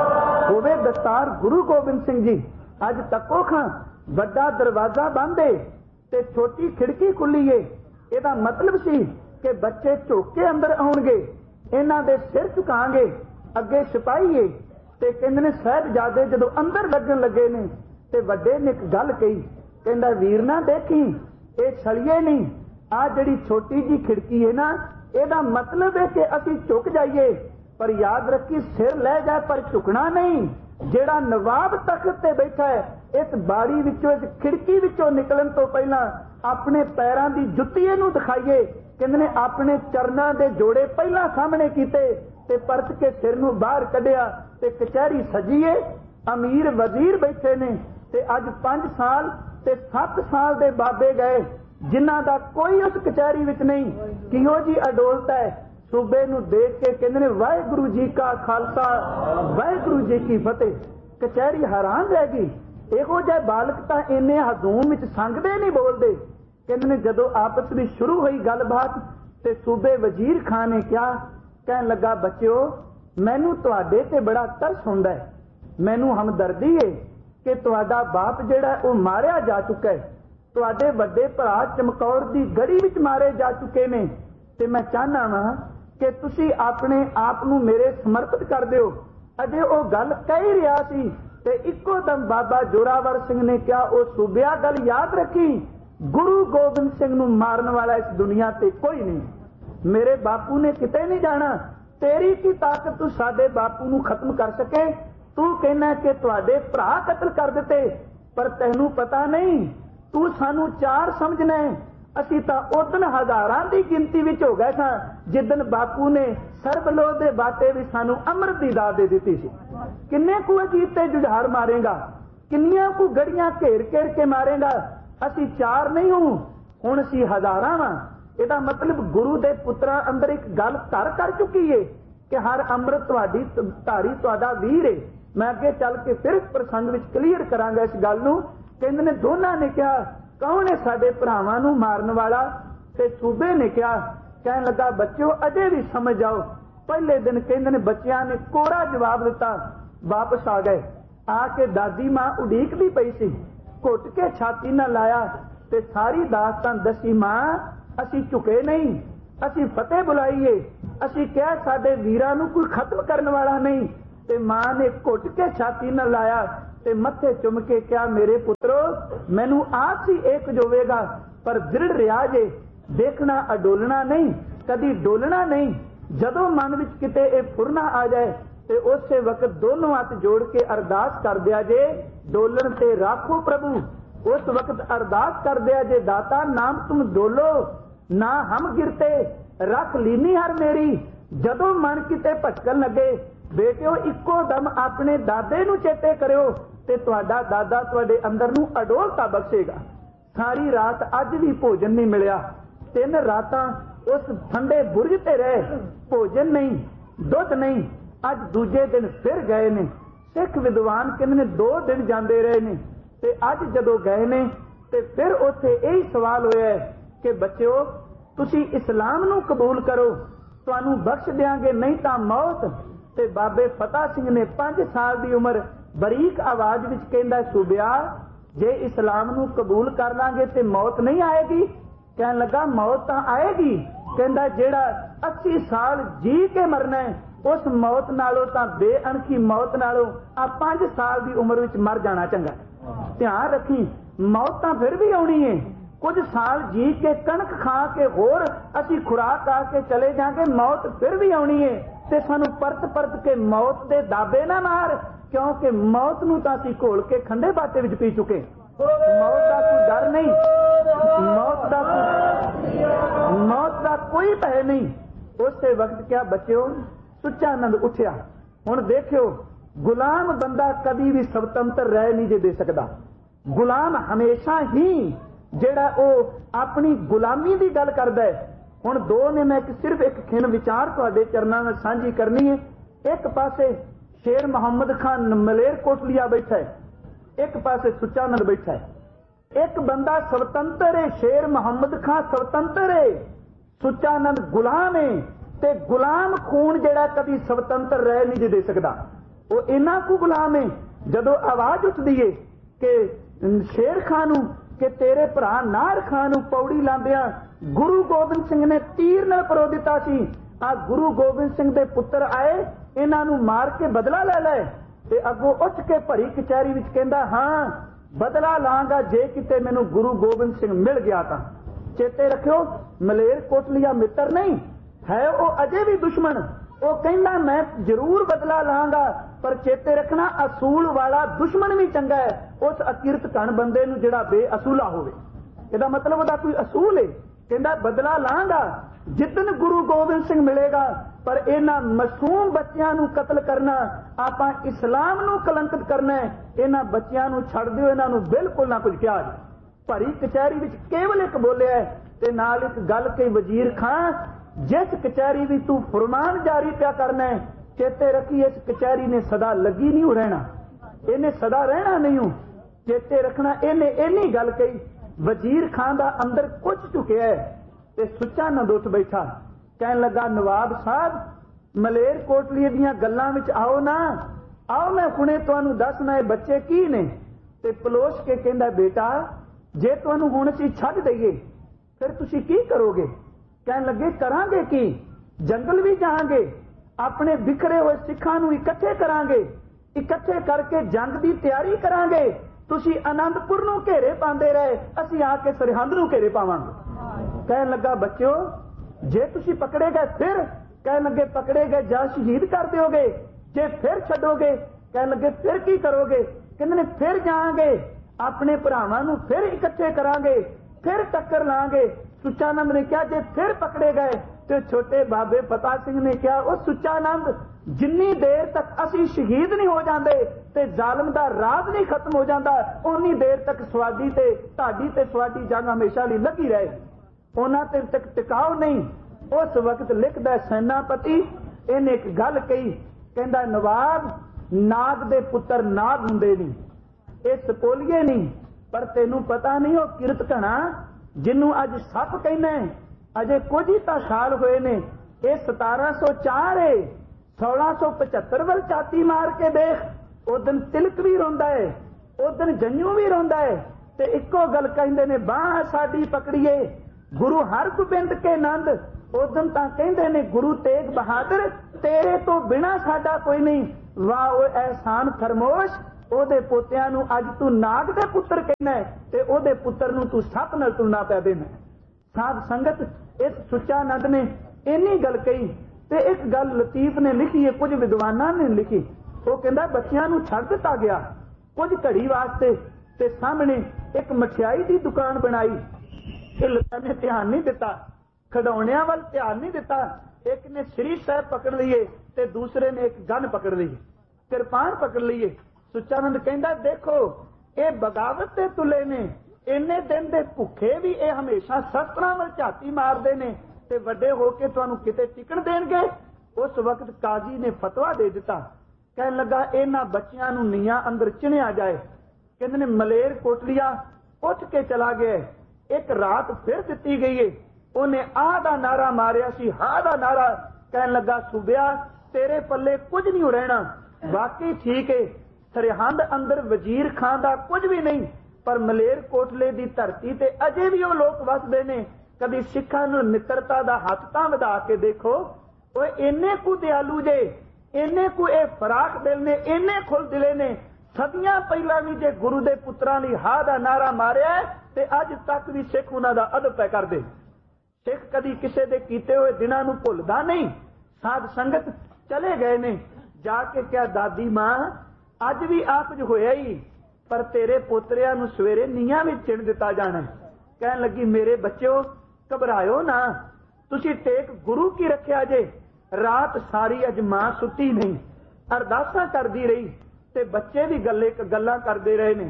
होवे दस्तार गुरु गोबिंद सिंह जी। अज तको खां वड्डा दरवाजा बंद है ते छोटी खिड़की खुली है। ਇਹਦਾ मतलब सी कि बच्चे झुक के अंदर आउणगे, इन्हां दे सिर झुकांगे, अगे सिपाही है ते कहंदे ने साहिबजादे जदों अंदर लगन लगे ने ते वड्डे ने एक गल कही, कहंदा वीर ना देखी ये छलिए नहीं, आ जिहड़ी छोटी जी खिड़की है ना, ਇਹਦਾ मतलब है कि असीं झुक जाइए, पर याद रखी सिर लै जाए पर झुकना नहीं। ਜਿਹੜਾ नवाब तख्त ते बैठा है, इस बाड़ी विचों इस खिड़की विचों निकलन तो पहला अपने पैरां दी जुत्ती इहनूं दिखाइए। कहंदे ने अपने चरनां दे जोड़े पहला सामने कीते ते परत के सिर नूं बाहर कढिया ते कचहरी सजीए, अमीर वजीर बैठे ने ते अज 5 साल ते 7 साल दे बाबे गए जिन्हां दा कोई उस कचहरी विच नहीं। किहो जी अडोलता है सूबे नूं देख के कहंदे ने वाहिगुरू जी का खालसा वाहिगुरू जी की फतेह। कचहरी हैरान रह गई, इहो जिहे बालक तां इन्ने हजूम विच संगदे नहीं बोलदे। कहंदे ने जदों आपस विच शुरू हुई गलबात ते सूबे वजीर खान ने क्या कहन लगा, बच्चिओ मैनूं तुहाडे ते बड़ा तरस हुंदा है, मैनूं हमदर्दी है कि तुहाडा बाप जिहड़ा ओह मारिया जा चुका है, तुहाडे वड्डे भरा चमकौर दी गड़ी विच मारे जा चुके ने ते मैं चाहना वां कि तुसी अपने आप नूं मेरे समर्पित कर दिओ। अजे ओह गल कह ही रिहा सी ते इक्को दम बाबा जोरावर सिंह ने क्या ओ सूबिया गल याद रखी, गुरु गोबिंद सिंह नूं मारन वाला इस दुनिया ते कोई नहीं, मेरे बापू ने किते नहीं जाना, तेरी की ताकत तू साडे बापू नूं खत्म कर सके। तू कहना कि तुहाडे भरा कतल कर दिते, पर तैनूं पता नहीं तू सानू 4 समझना है, असी तां उदन हजारां दी गिनती विच हो गए सां जिदन बापू ने सरबलोह दे बाटे भी सानू अमृत दी दात दे दित्ती सी। किन्ने कु अजीत ते जुझार मारेगा, किन्नियां कु गड़ियां घेर घेर के मारेगा, असी 4 नहीं हूं हुण असी हजारां वां। ਇਹਦਾ मतलब गुरु दे पुत्रा अंदर एक गल धर कर चुकी है कि हर अमृत तुहाडी धारी तुहाडा वीर है। मैं अगे चल के फिर इस प्रसंग विच क्लीयर करांगा इस गल नूं। कहंदे ने दोनां ने कहा कौन है साडे भरावां नूं मारन वाला, ते सूबे ने कहा कहन लगा बच्चों अजे भी समझ आओ। पहले दिन कहंदे ने बच्चियां ने कोरा जवाब दिता, वापस आ गए। आके दादी मां उड़ीकदी पई सी, घुट के छाती नाल लाया ते सारी दास्तान दसी, मां असी झुके नहीं, असी फतेह बुलाईए, असी क्या साडे वीरां नूं कोई खत्म करन वाला नहीं। ते मां ने घुट के छाती नाल लाया ते मत्थे चुम के क्या मेरे पुत्रो मैनू आप ही एक जोवेगा, पर दृढ़ रिहा जे, देखना अडोलना नहीं, कदी डोलना नहीं। जदों मन विच किते ए फुरना आ जाए ते उसे वक्त दोनों हाथ जोड़ के अरदास कर दिया जे, डोलन ते राखो प्रभु। उस वक्त अरदास कर दिया जे, दाता नाम तुम डोलो ना हम गिरते, रख लीनी हर मेरी। जदों मन किते भटकन लगे बेटिओ इक्को दम अपने दादे नूं चेते करियो ते तुहाडा दादा तुहाडे अंदर नूं अडोलता बख्शेगा। सारी रात अज भी भोजन नहीं मिलिया, 3 रातां उस ठंडे बुरज ते रहे, भोजन नहीं, दुध नहीं। अज दूजे दिन फिर गए ने। सिख विद्वान कहंदे ने 2 दिन जांदे रहे ने ते अज जदों गए ने ते फिर उत्थे यही सवाल होया कि बच्चों तुसी इस्लाम नूं कबूल करो, तुहानूं बख्श देंगे, नहीं तां मौत। ते बाबे फतेह सिंह ने 5 साल दी उम्र बरीक आवाज विच कहंदा, सूबिया जे इस्लाम नूं कबूल कर लांगे ते मौत नहीं आएगी। कहन लगा मौत तां आएगी। कहंदा जेड़ा 80 साल जी के मरना है उस मौत नालों तां बेअणखी मौत नालों आ 5 साल दी उम्र विच मर जाना चंगा। ध्यान रखी मौत तां फिर भी आउणी है, कुछ साल जी के कणक खा के होर असी खुराक आके चले जाएंगे, मौत फिर भी आउणी है। ते सानू परत परत के मौत दे दाबे ना मार, क्योंकि मौत नूं तां असी घोल के खंडे बाटे विच पी चुके। मौत दा कोई डर नहीं, मौत दा कोई भय नहीं। उस वक्त क्या बच्चों सुच्चा आनंद उठिया। हुण देखियो गुलाम बंदा कभी भी स्वतंत्र रह नहीं जे दे सकदा। गुलाम हमेशा ही ਜਿਹੜਾ ਉਹ ਆਪਣੀ ਗੁਲਾਮੀ ਦੀ ਗੱਲ करदा है। हुण दो ने मैं सिर्फ एक खिन विचार तुहाडे चरनां में सांझी करनी है। एक पासे शेर मुहम्मद खान मलेर कोटलिया बैठा है, एक पासे सुच्चा नंद बैठा है। एक बंदा स्वतंत्र है, शेर मुहम्मद खान स्वतंत्र है, सुच्चा नंद गुलाम है। ते गुलाम खून जेड़ा कभी स्वतंत्र रह नहीं दे सकता, वो इन्ना कु गुलाम है। जदों आवाज उठदी है कि शेर खान कि तेरे भरा नार खान पौड़ी लांदिया गुरु गोबिंद सिंह ने तीर नाल परो दिता सी, आ गुरु गोबिंद सिंह दे पुत्र आए, इन्हां नूं मार के बदला ले ले। ते अगों उठ के भरी कचहरी विच कहंदा हाँ बदला लांगा जे किते मैनूं गुरु गोबिंद सिंह मिल गया तां। चेते रखियो मलेर कोटलिया मित्र नहीं है, वो अजे भी दुश्मन। वो कहंदा मैं जरूर बदला लांगा, पर चेते रखना असूल वाला दुश्मन भी चंगा है उस अकिरत घन बंदे नूं जिहड़ा बेअसूला होवे। इहदा मतलब उहदा कोई असूल है। कहंदा बदला लांगा जिदन गुरु गोबिंद सिंह मिलेगा, पर इन्हां मासूम बच्चियां नूं कतल करना, आपां इस्लाम नूं कलंकित करना है। इन्हां बच्चियां नूं छड्ड दिओ, इन्हां नूं बिल्कुल ना कुछ कहा। भरी कचहरी विच केवल एक बोलिया है ते नाल एक गल कही, वजीर खां जिस कचहरी भी तू फरमान जारी पिया करना है, चेते रखी इस कचहरी ने सदा लगी नहीं रहना, इन्हें सदा रहना नहीं हूं। चेते रखना इन्हें इन्नी गल कही, वजीर खान दा अंदर कुछ चुकिया है ते सुच्चा नंद उठ बैठा। कहन लगा नवाब साहब मलेर कोटली दीयां गल्लां विच आओ ना, आओ मैं हुणे तुहानूं दसना है बच्चे की ने। ते पलोस के कहंदा बेटा जे तुहानूं हुण असीं छड्ड दईए फिर तुसीं की करोगे? कहन लगे करांगे की, जंगल भी जाएंगे, अपने बिखरे हुए सिखां नूं इकट्ठे करांगे, इकट्ठे करके जंग की तैयारी करांगे। तुसीं आनंदपुर नूं घेरे पांदे रहे, असीं आके सरहंद नूं घेरे पावांगे। कहन लगा बच्चों जे तुसीं पकड़े गए फिर? कहन लगे पकड़े गए जा शहीद कर दोगे, जे फिर छड्डोगे? कहन लगे फिर की करोगे? कहंदे ने फिर जाएंगे, अपने भरावां नूं फिर इकट्ठे करांगे, फिर टक्कर लांगे। सुच्चा नंद ने कहा जे फिर पकड़े गए तो छोटे बाबे फता सिंह ने कहा ओ सुच्चा नंद जिन्नी देर तक असी शहीद नहीं हो जाते ते जालम दा राज नहीं खत्म हो जाता, उन्नी देर तक स्वादी ते ताड़ी ते स्वादी जंग हमेशा लिए लगी रहे, उन्हां ते तक टिकाव नहीं। उस वक्त लिखदा सेनापति इन्हें एक गल कही, कहंदा नवाब नाग दे पुत्र नाग हुंदे नहीं, ये सपोलिए नहीं, पर तेनू पता नहीं वो किरत घना जिन्नू अज सप कहना है, अजे कुछ ही तो साल हुए ने, ये 1704 है, 1675 वाल छाती मार के देख, उदन तिलक भी रोंदा है, उदन जन्नू भी रोंदा है, ते इको गल कहंदे ने बाह साडी पकड़िए गुरु हरगोबिंद के नंद। उदन तां कहंदे ने गुरु तेग बहादुर तेरे तो बिना साडा कोई नहीं, वाह ओ एहसान फरमोश ओदे पोतियां नूं अज तू नाग दे पुत्र कहना है ते ओदे पुत्र नूं तू सप नाल तुलना पै देना। साध संगत इस सुच्चा नंद ने इन्नी गल कही ते एक गल लतीफ ने लिखी है, कुछ विद्वानां ने लिखी। वो कहंदा बच्चियां नूं छड्ड दिता गया कुछ घड़ी वास्ते ते सामने एक मठियाई दी दुकान बनाई। इल्लां ने ध्यान नहीं दिता, खिडौणियां वाल ध्यान नहीं दिता। एक ने श्री साहब पकड़ लिए ते दूसरे ने एक गन पकड़ ली, किरपान पकड़ ली। सुच्चा नंद कहंदा देखो ये बगावत दे तुले ने, इन्ने दिन दे भुखे भी ये हमेशा शस्त्रां वल झाती मारदे ने ते वड्डे होके तुहानूं किते टिकण देणगे। उस वक्त काजी ने फतवा दे दिता, कहन लगा इन्हां बच्चियां नूं नीआं अंदर चिणिया जाए। कहंदे ने मलेर कोटलिया उठ के चला गया, एक रात फिर दिती गई है, उन्हें आह दा नारा मारिया सी, हा दा नारा। कहन लगा सूबिया तेरे पल्ले कुछ नहीं रहना, वाकई ठीक है सरहंद अंदर वजीर खान दा कुछ भी नहीं, पर मलेर कोटले दी धरती ते अजे भी वो लोग वसदे ने। कभी सिखां नूं मित्रता दा हथ तां वधा के देखो, ओए इन्ने कु दयालु जे, इन्ने कु ए फराक दिल ने, इन्ने खुल दिले ने। सदियां पहला भी जे गुरु दे पुत्रां लई हा दा नारा मारिया ते अज तक भी सिख उन्हां दा अदब पै करदे। सिख कदी किसे दे कीते हुए दिनां नूं भुलदा नहीं। साध संगत चले गए ने, जाके क्या दादी मां अज भी आ कुछ होया ही, पर तेरे पोतरियां नूं सवेरे नीआं विच चिण दिता जाना। कहन लगी मेरे बच्चों घबराओ ना, तुसीं टेक गुरु की रखिया जे। रात सारी अज मां सुती नहीं, अरदासां करदी रही ते बच्चे भी गल्लां करदे रहे ने।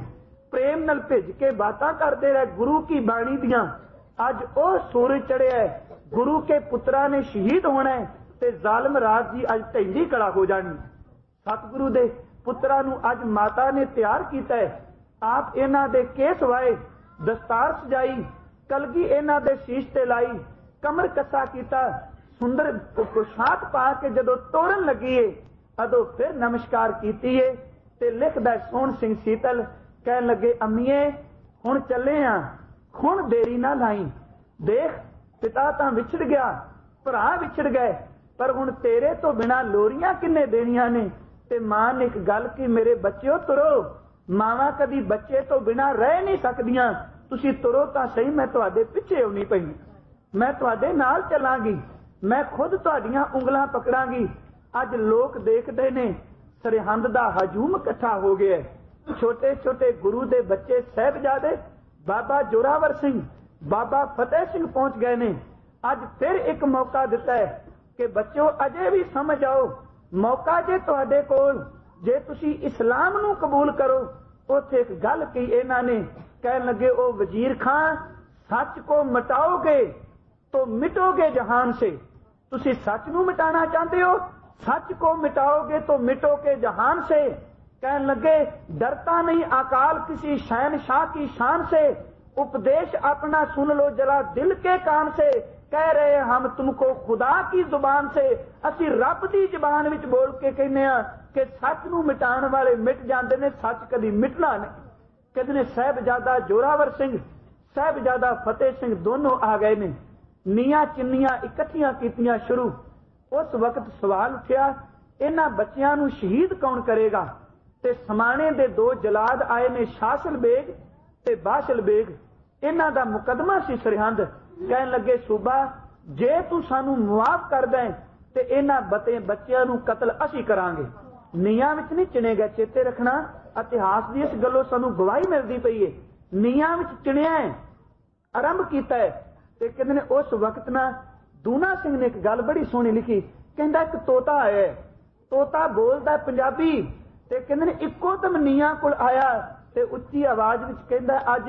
प्रेम नाल भिज के बातां करते रहे गुरु की बाणी दियां। अज ओ सूरज चढ़िया, गुरु के पुत्रा ने शहीद होना है ते जालिम राज जी अज ढैंडी कड़ा हो जानी। सतगुरु दे पुत्रा नूं अज माता ने तैयार किया है। आप इन्हां दे केस वाए, दस्तार सजाई, कलगी इन्हां दे शीश ते लाई, कमर कसा किया, सुंदर पोशाक पा के जदों तोड़न लगी है अदों फिर नमस्कार कीती है ते लिखदा सोहण सिंह सीतल कहन लगे अम्मीए हुण चले आ, हुण देरी ना लाई। देख पिता तां विछड़ गया, भरा विछड़ गए, पर हुण तेरे तो बिना लोरियां किन्ने देनियां ने। ते मां ने एक गल की मेरे बच्चों तुरो, मावां कदी बच्चे तो बिना रह नहीं सकदियां, तुसी तुरो तां सही, मैं तुहाडे पिछे आउणी पई, मैं तुहाडे नाल चलांगी, मैं खुद तुहाडीआं उंगलां पकड़ांगी। अज लोग देखदे ने सरहंद दा हजूम इकट्ठा हो गया है। छोटे छोटे गुरु दे बच्चे साहिबजादे बाबा जोरावर सिंह, बाबा फतेह सिंह पहुंच गए ने। अज फिर एक मौका दिता है कि बच्चों अजे भी समझ आओ, मौका जे तुहाडे कोल, जे तुसी इस्लाम नूं कबूल करो। उत्थे एक गल कही इन्हां ने, कहन लगे ओ वजीर खां, सच को मिटाओगे तो मिटोगे जहान से। तुसी सच नूं मिटाना चाहते हो, सच को मिटाओगे तो मिटोगे जहान से। कहन लगे डरता नहीं अकाल किसी शहनशाह की शान से, उपदेश अपना सुन लो जरा दिल के कान से। कह रहे हम तुमको खुदा की जुबान से, असी रब दी जुबान विच बोल के कहने आ कि सच नूं मिटाण वाले मिट जांदे ने, सच कदी मिटना नहीं। कहते ने साहिबजादा जोरावर सिंह, साहिबजादा फतेह सिंह दोनों आ गए ने। नीआं चिन्नियां इकट्ठियां कीतियां शुरू। उस वक्त सवाल उठिया इन्हां बच्चियां नूं शहीद कौन करेगा। ते समाणे दे दो जलाद आए ने, शासल बेग ते बाशल बेग। इन्हां दा मुकदमा सी सरहंद। कहन लगे सूबा जे तू सानू मुआफ कर दें ते इन्हां बच्चियां नूं कतल असी करांगे। नीआं विच नहीं चिणे गए, चेते रखना इतिहास दी इस गल्लों सानू गवाही मिलदी पई है। नीआं विच चिणिया है, आरंभ कीता है। ते कहंदे ने उस वक्त ना दूना सिंह ने एक गल बड़ी सोहनी लिखी, कहंदा एक तोता आया, तोता बोलदा पंजाबी, ते कहंदे ने इक्को दम नीआं कोल आया ते उच्ची आवाज विच कहंदा अज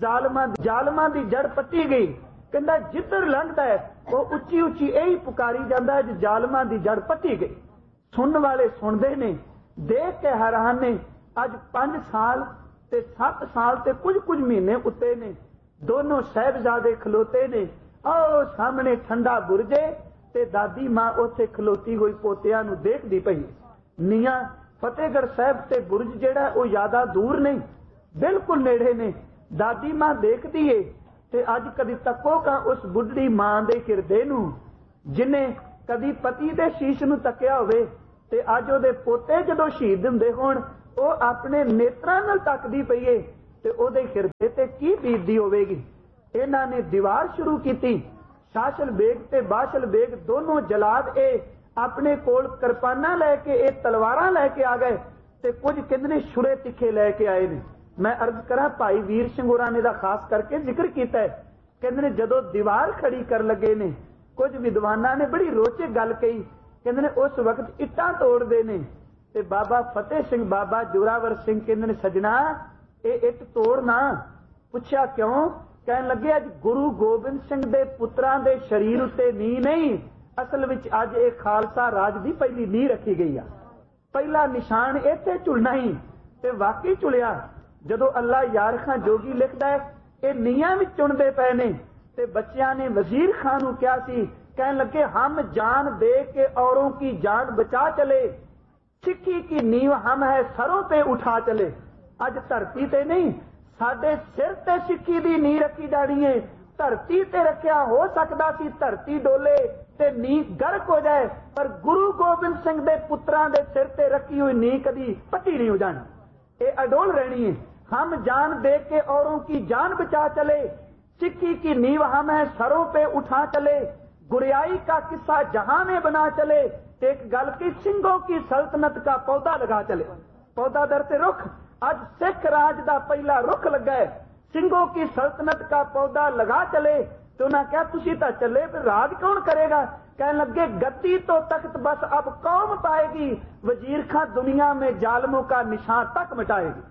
जालमां दी जड़ पट्टी गई। कहंदा जिधर लंघदा है वो उच्ची उच्ची यही पुकारी जांदा अज जालमां दी जड़ पट्टी गई। सुनने वाले सुनदे ने, देख के हैरान ने। अज 5 साल ते 7 साल ते कुछ महीने उत्ते ने, दोनों साहिबजादे खलोते ने। आओ सामने ठंडा बुरजे ते दादी मां उत्थे खलोती हुई पोतियां नूं देखदी पई। नीआं फतेहगढ़ साहब ते बुरज जेड़ा वो ज्यादा दूर नहीं, बिल्कुल नेड़े ने। दादी मां देखदी है ते अज कदी तको का उस बुढ़ड़ी मां दे हिरदे नूं जिन्हें कदी पति दे शीश नूं तकिया होवे ते अज ओदे पोते जदों शहीद हुंदे होण वो अपने नेत्रां नाल तकदी पई है ते ओदे हिरदे ते की बीतदी होवेगी। इन्हां ने दीवार शुरू की। शासल बेग ते बाशल बेग दोनों जलाद ए अपने कोल किरपाना लैके ए तलवारां लैके आ गए ते कुछ कहंदे ने छुरे तिखे लैके आए ने। मैं अर्ज करा भाई वीर सिंह होरां ने दा खास करके जिक्र किया है। कहंदे ने जदों दीवार खड़ी कर लगे ने, कुछ विद्वानां ने बड़ी रोचक गल कही। कहंदे ने उस वक्त इट्टां तोड़दे ने ते बाबा फतेह सिंह बाबा जोरावर सिंह कहंदे ने सजना ये इट तोड़ना। पुछया क्यों? कहन लगे अज गुरु गोबिंद सिंह दे पुत्रां दे शरीर उत्ते नींह नहीं, असल विच अज ये खालसा राज दी पहली नींह रखी गई आ। पहला निशान इत्थे झुलना ही ते वाकई झुलिया। जदों अल्लाह यार खां जोगी लिखदा है ये नीहां विच चुनदे पए ने ते बच्चियां ने वजीर खां नूं कहा सी, कहन लगे हम जान दे के औरों की जान बचा चले, सिक्खी की नींव हम है सरों पे उठा चले। अज धरती ते नहीं साडे सिर ते सिक्खी दी नींह रखी जानी है। धरती ते रखिया हो सकदा सी धरती डोले ते नींह गर्क हो जाए, पर गुरु गोबिंद सिंह दे पुत्रां दे सिर ते रखी हुई नींह कदी पट्टी नहीं हो जानी, ये अडोल रहनी है। हम जान दे के औरों की जान बचा चले, सिक्खी की नींव हम है सरों पे उठा चले, गुरियाई का किस्सा जहां में बना चले। एक गल की सिंहों की सल्तनत का पौधा लगा चले। पौधा दर से रुख, आज सिख राज का पहला रुख लगा है, सिंहों की सल्तनत का पौधा लगा चले। तो उन्हें क्या तुसी तो चले फिर राज कौन करेगा? कहने लगे गद्दी तो तख्त बस अब कौम पाएगी, वजीर खां दुनिया में जालमों का निशान तक मिटाएगी।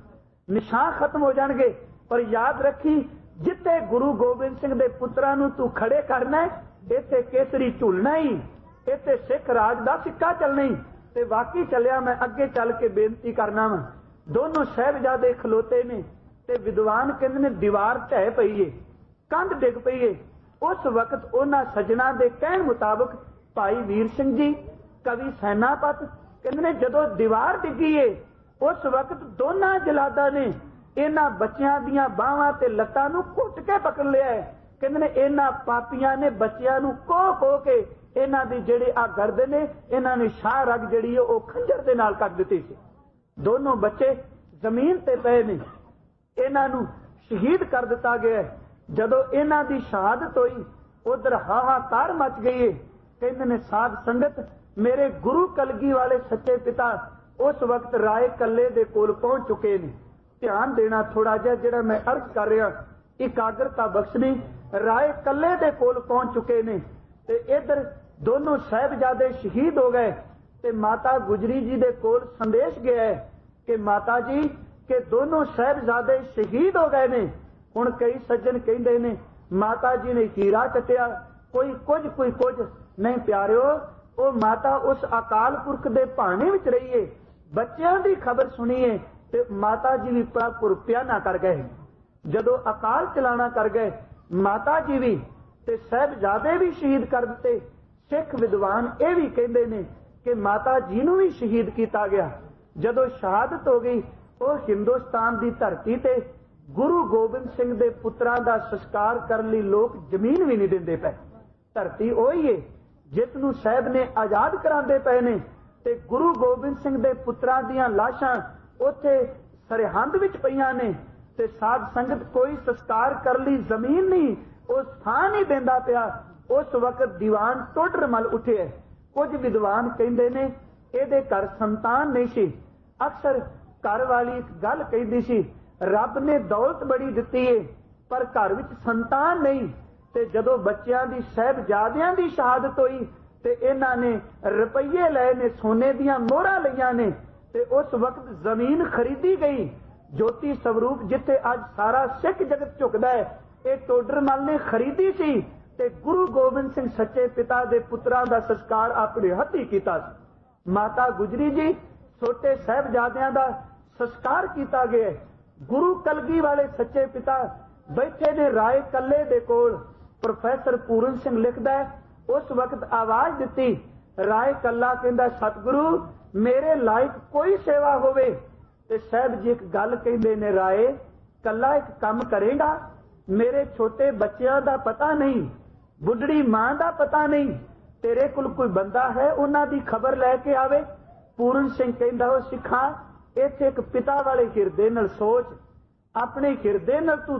ਨਿਸ਼ਾਨ ਖਤਮ ਹੋ ਜਾਣਗੇ। ਪਰ ਯਾਦ ਰੱਖੀ, ਜਿੱਥੇ ਗੁਰੂ ਗੋਬਿੰਦ ਸਿੰਘ ਦੇ ਪੁੱਤਰਾਂ ਨੂੰ ਤੂੰ ਖੜੇ ਕਰਨਾ ਹੈ, ਇੱਥੇ ਕੇਸਰੀ ਝੁਲਣਾ ਹੀ, ਇੱਥੇ ਸਿੱਖ ਰਾਜ ਦਾ ਸਿੱਕਾ ਚੱਲਣਾ ਹੀ। ਤੇ ਵਾਕਈ ਚੱਲਿਆ। ਮੈਂ ਅੱਗੇ ਚੱਲ ਕੇ ਬੇਨਤੀ ਕਰਨਾ ਵਾ, ਦੋਨੋਂ ਸਾਹਿਬਜ਼ਾਦੇ ਖਲੋਤੇ ਨੇ ਤੇ ਵਿਦਵਾਨ ਕਹਿੰਦੇ ਨੇ ਦੀਵਾਰ ਢਹਿ ਪਈ ਏ, ਕੰਧ ਡਿੱਗ ਪਈ ਏ। ਉਸ ਵਕਤ ਉਹਨਾਂ ਸੱਜਣਾ ਦੇ ਕਹਿਣ ਮੁਤਾਬਕ ਭਾਈ ਵੀਰ ਸਿੰਘ ਜੀ, ਕਵੀ ਸੈਨਾਪਤ ਕਹਿੰਦੇ ਨੇ ਜਦੋਂ ਦੀਵਾਰ ਡਿੱਗੀ ਏ, ਉਸ ਵਕਤ ਦੋਨਾਂ ਜਲਾਦਾਂ ਨੇ ਇਹਨਾਂ ਬੱਚਿਆਂ ਦੀਆਂ ਬਾਹਾਂ ਤੇ ਲੱਤਾਂ ਨੂੰ ਘੁੱਟ ਕੇ ਪਕੜ ਲਿਆ ਹੈ। ਕਹਿੰਦੇ ਨੇ ਇਹਨਾਂ ਪਾਪੀਆਂ ਨੇ ਬੱਚਿਆਂ ਨੂੰ ਕੋਹ ਕੇ ਇਹਨਾਂ ਦੀ ਜਿਹੜੇ ਆ ਗਰਦਨ ਨੇ, ਇਹਨਾਂ ਨੇ ਸ਼ਾਹ ਰਗ ਜਿਹੜੀ ਹੈ ਉਹ ਖੰਜਰ ਦੇ ਨਾਲ ਕੱਟ ਦਿੱਤੀ ਸੀ। ਦੋਨੋਂ ਬੱਚੇ ਜ਼ਮੀਨ ਤੇ ਪਏ ਨੇ, ਇਹਨਾਂ ਨੂੰ ਸ਼ਹੀਦ ਕਰ ਦਿੱਤਾ ਗਿਆ। ਜਦੋਂ ਇਹਨਾਂ ਦੀ ਸ਼ਹਾਦਤ ਹੋਈ, ਉਧਰ ਹਾਹਾਕਾਰ ਮਚ ਗਈ। ਕਹਿੰਦੇ ਨੇ ਸਾਧ ਸੰਗਤ, ਮੇਰੇ ਗੁਰੂ ਕਲਗੀ ਵਾਲੇ ਸੱਚੇ ਪਿਤਾ ਉਸ ਵਕਤ ਰਾਏ ਕੱਲੇ ਦੇ ਕੋਲ ਪਹੁੰਚ ਚੁੱਕੇ ਨੇ। ਧਿਆਨ ਦੇਣਾ ਥੋੜਾ ਜਿਹਾ, ਜਿਹੜਾ ਮੈਂ ਅਰਜ਼ ਕਰ ਰਿਹਾ, ਇਕਾਗਰਤਾ ਬਖਸ਼ਣੀ। ਰਾਏ ਕੱਲੇ ਦੇ ਕੋਲ ਪਹੁੰਚ ਚੁੱਕੇ ਨੇ ਤੇ ਇਧਰ ਦੋਨੋਂ ਸਾਹਿਬਜ਼ਾਦੇ ਸ਼ਹੀਦ ਹੋ ਗਏ। ਤੇ ਮਾਤਾ ਗੁਜਰੀ ਜੀ ਦੇ ਕੋਲ ਸੰਦੇਸ਼ ਗਿਆ ਹੈ ਕਿ ਮਾਤਾ ਜੀ ਕਿ ਦੋਨੋਂ ਸਾਹਿਬਜ਼ਾਦੇ ਸ਼ਹੀਦ ਹੋ ਗਏ ਨੇ। ਹੁਣ ਕਈ ਸੱਜਣ ਕਹਿੰਦੇ ਨੇ ਮਾਤਾ ਜੀ ਨੇ ਹੀਰਾ ਕੱਟਿਆ, ਕੋਈ ਕੁਝ ਨਹੀਂ ਪਿਆਰਿਓ, ਉਹ ਮਾਤਾ ਉਸ ਅਕਾਲ ਪੁਰਖ ਦੇ ਭਾਣੇ ਵਿੱਚ ਰਹੀਏ। ਬੱਚਿਆਂ ਦੀ ਖਬਰ ਸੁਣੀਏ ਤੇ ਮਾਤਾ ਜੀ ਵੀ ਪੁਰਪਿਆਨਾ ਕਰ ਗਏ। ਜਦੋਂ ਅਕਾਲ ਚਲਾਣਾ ਕਰ ਗਏ, ਮਾਤਾ ਜੀ ਵੀ ਤੇ ਸਾਹਿਬਜ਼ਾਦੇ ਵੀ ਸ਼ਹੀਦ ਕਰ ਦਿੱਤੇ। ਸਿੱਖ ਵਿਦਵਾਨ ਇਹ ਵੀ ਕਹਿੰਦੇ ਨੇ ਕਿ ਮਾਤਾ ਜੀ ਨੂੰ ਵੀ ਸ਼ਹੀਦ ਕੀਤਾ ਗਿਆ। ਜਦੋਂ ਸ਼ਹਾਦਤ ਹੋ ਗਈ, ਉਹ ਹਿੰਦੁਸਤਾਨ ਦੀ ਧਰਤੀ ਤੇ ਗੁਰੂ ਗੋਬਿੰਦ ਸਿੰਘ ਦੇ ਪੁੱਤਰਾਂ ਦਾ ਸੰਸਕਾਰ ਕਰਨ ਲਈ ਲੋਕ ਜ਼ਮੀਨ ਵੀ ਨਹੀਂ ਦਿੰਦੇ ਪਏ। ਧਰਤੀ ਉਹੀ ਏ ਜਿਸ ਨੂੰ ਸਾਹਿਬ ਨੇ ਆਜ਼ਾਦ ਕਰਾਉਂਦੇ ਪਏ ਨੇ ਤੇ ਗੁਰੂ ਗੋਬਿੰਦ ਸਿੰਘ ਦੇ ਪੁੱਤਰਾਂ ਦੀਆਂ ਲਾਸ਼ਾਂ ਉੱਥੇ ਸਰਹੰਦ ਵਿੱਚ ਪਈਆਂ ਨੇ ਤੇ ਸਾਧ ਸੰਗਤ ਕੋਈ ਸੰਸਕਾਰ ਕਰਨ ਲਈ ਜ਼ਮੀਨ ਨਹੀਂ, ਉਹ ਥਾਂ ਨਹੀਂ ਦਿੰਦਾ ਪਿਆ। ਉਸ ਵਕਤ ਦੀਵਾਨ ਟੋਡਰ ਮਲ ਉੱਠੇ। ਕੁਝ ਵਿਦਵਾਨ ਕਹਿੰਦੇ ਨੇ ਇਹਦੇ ਘਰ ਸੰਤਾਨ ਨਹੀਂ ਸੀ। ਅਕਸਰ ਘਰ ਵਾਲੀ ਇੱਕ ਗੱਲ ਕਹਿੰਦੀ ਸੀ, ਰੱਬ ਨੇ ਦੌਲਤ ਬੜੀ ਦਿੱਤੀ ਏ ਪਰ ਘਰ ਵਿੱਚ ਸੰਤਾਨ ਨਹੀਂ। ਤੇ ਜਦੋਂ ਬੱਚਿਆਂ ਦੀ ਸਾਹਿਬਜ਼ਾਦਿਆਂ ਦੀ ਸ਼ਹਾਦਤ ਹੋਈ ਤੇ ਇਹਨਾਂ ਨੇ ਰੁਪਈਏ ਲਏ ਨੇ, ਸੋਨੇ ਦੀਆਂ ਮੋਹਰਾਂ ਲਈਆਂ ਨੇ ਤੇ ਉਸ ਵਕਤ ਜ਼ਮੀਨ ਖਰੀਦੀ ਗਈ। ਜੋਤੀ ਸਰੂਪ ਜਿੱਥੇ ਅੱਜ ਸਾਰਾ ਸਿੱਖ ਜਗਤ ਝੁਕਦਾ ਹੈ, ਇਹ ਟੋਡਰ ਮਲ ਨੇ ਖਰੀਦੀ ਸੀ ਤੇ ਗੁਰੂ ਗੋਬਿੰਦ ਸਿੰਘ ਸੱਚੇ ਪਿਤਾ ਦੇ ਪੁੱਤਰਾਂ ਦਾ ਸੰਸਕਾਰ ਆਪਣੇ ਹੱਥੀਂ ਕੀਤਾ ਸੀ। ਮਾਤਾ ਗੁਜਰੀ ਜੀ ਛੋਟੇ ਸਾਹਿਬਜ਼ਾਦਿਆਂ ਦਾ ਸੰਸਕਾਰ ਕੀਤਾ ਗਿਆ। ਗੁਰੂ ਕਲਗੀ ਵਾਲੇ ਸੱਚੇ ਪਿਤਾ ਬੈਠੇ ਨੇ ਰਾਏ ਕੱਲੇ ਦੇ ਕੋਲ। ਪ੍ਰੋਫੈਸਰ ਪੂਰਨ ਸਿੰਘ ਲਿਖਦਾ ਹੈ, ਉਸ ਵਕਤ ਆਵਾਜ਼ ਦਿੱਤੀ। ਰਾਏ ਕੱਲਾ ਕਹਿੰਦਾ, ਸਤਿਗੁਰੂ ਮੇਰੇ ਲਾਇਕ ਕੋਈ ਸੇਵਾ ਹੋਵੇ। ਤੇ ਸਾਹਿਬ ਜੀ ਇੱਕ ਗੱਲ ਕਹਿੰਦੇ ਨੇ, ਰਾਏ ਕੱਲਾ ਇੱਕ ਕੰਮ ਕਰੇਗਾ, ਮੇਰੇ ਛੋਟੇ ਬੱਚਿਆਂ ਦਾ ਪਤਾ ਨਹੀਂ, ਬੁੱਢੜੀ ਮਾਂ ਦਾ ਪਤਾ ਨਹੀਂ, ਤੇਰੇ ਕੋਲ ਕੋਈ ਬੰਦਾ ਹੈ ਉਹਨਾਂ ਦੀ ਖਬਰ ਲੈ ਕੇ ਆਵੇ। ਪੂਰਨ ਸਿੰਘ ਕਹਿੰਦਾ, ਉਹ ਸਿੱਖਾਂ ਇੱਥੇ ਇੱਕ ਪਿਤਾ ਵਾਲੇ ਹਿਰਦੇ ਨਾਲ ਸੋਚ, ਆਪਣੇ ਹਿਰਦੇ ਨਾਲ ਤੂੰ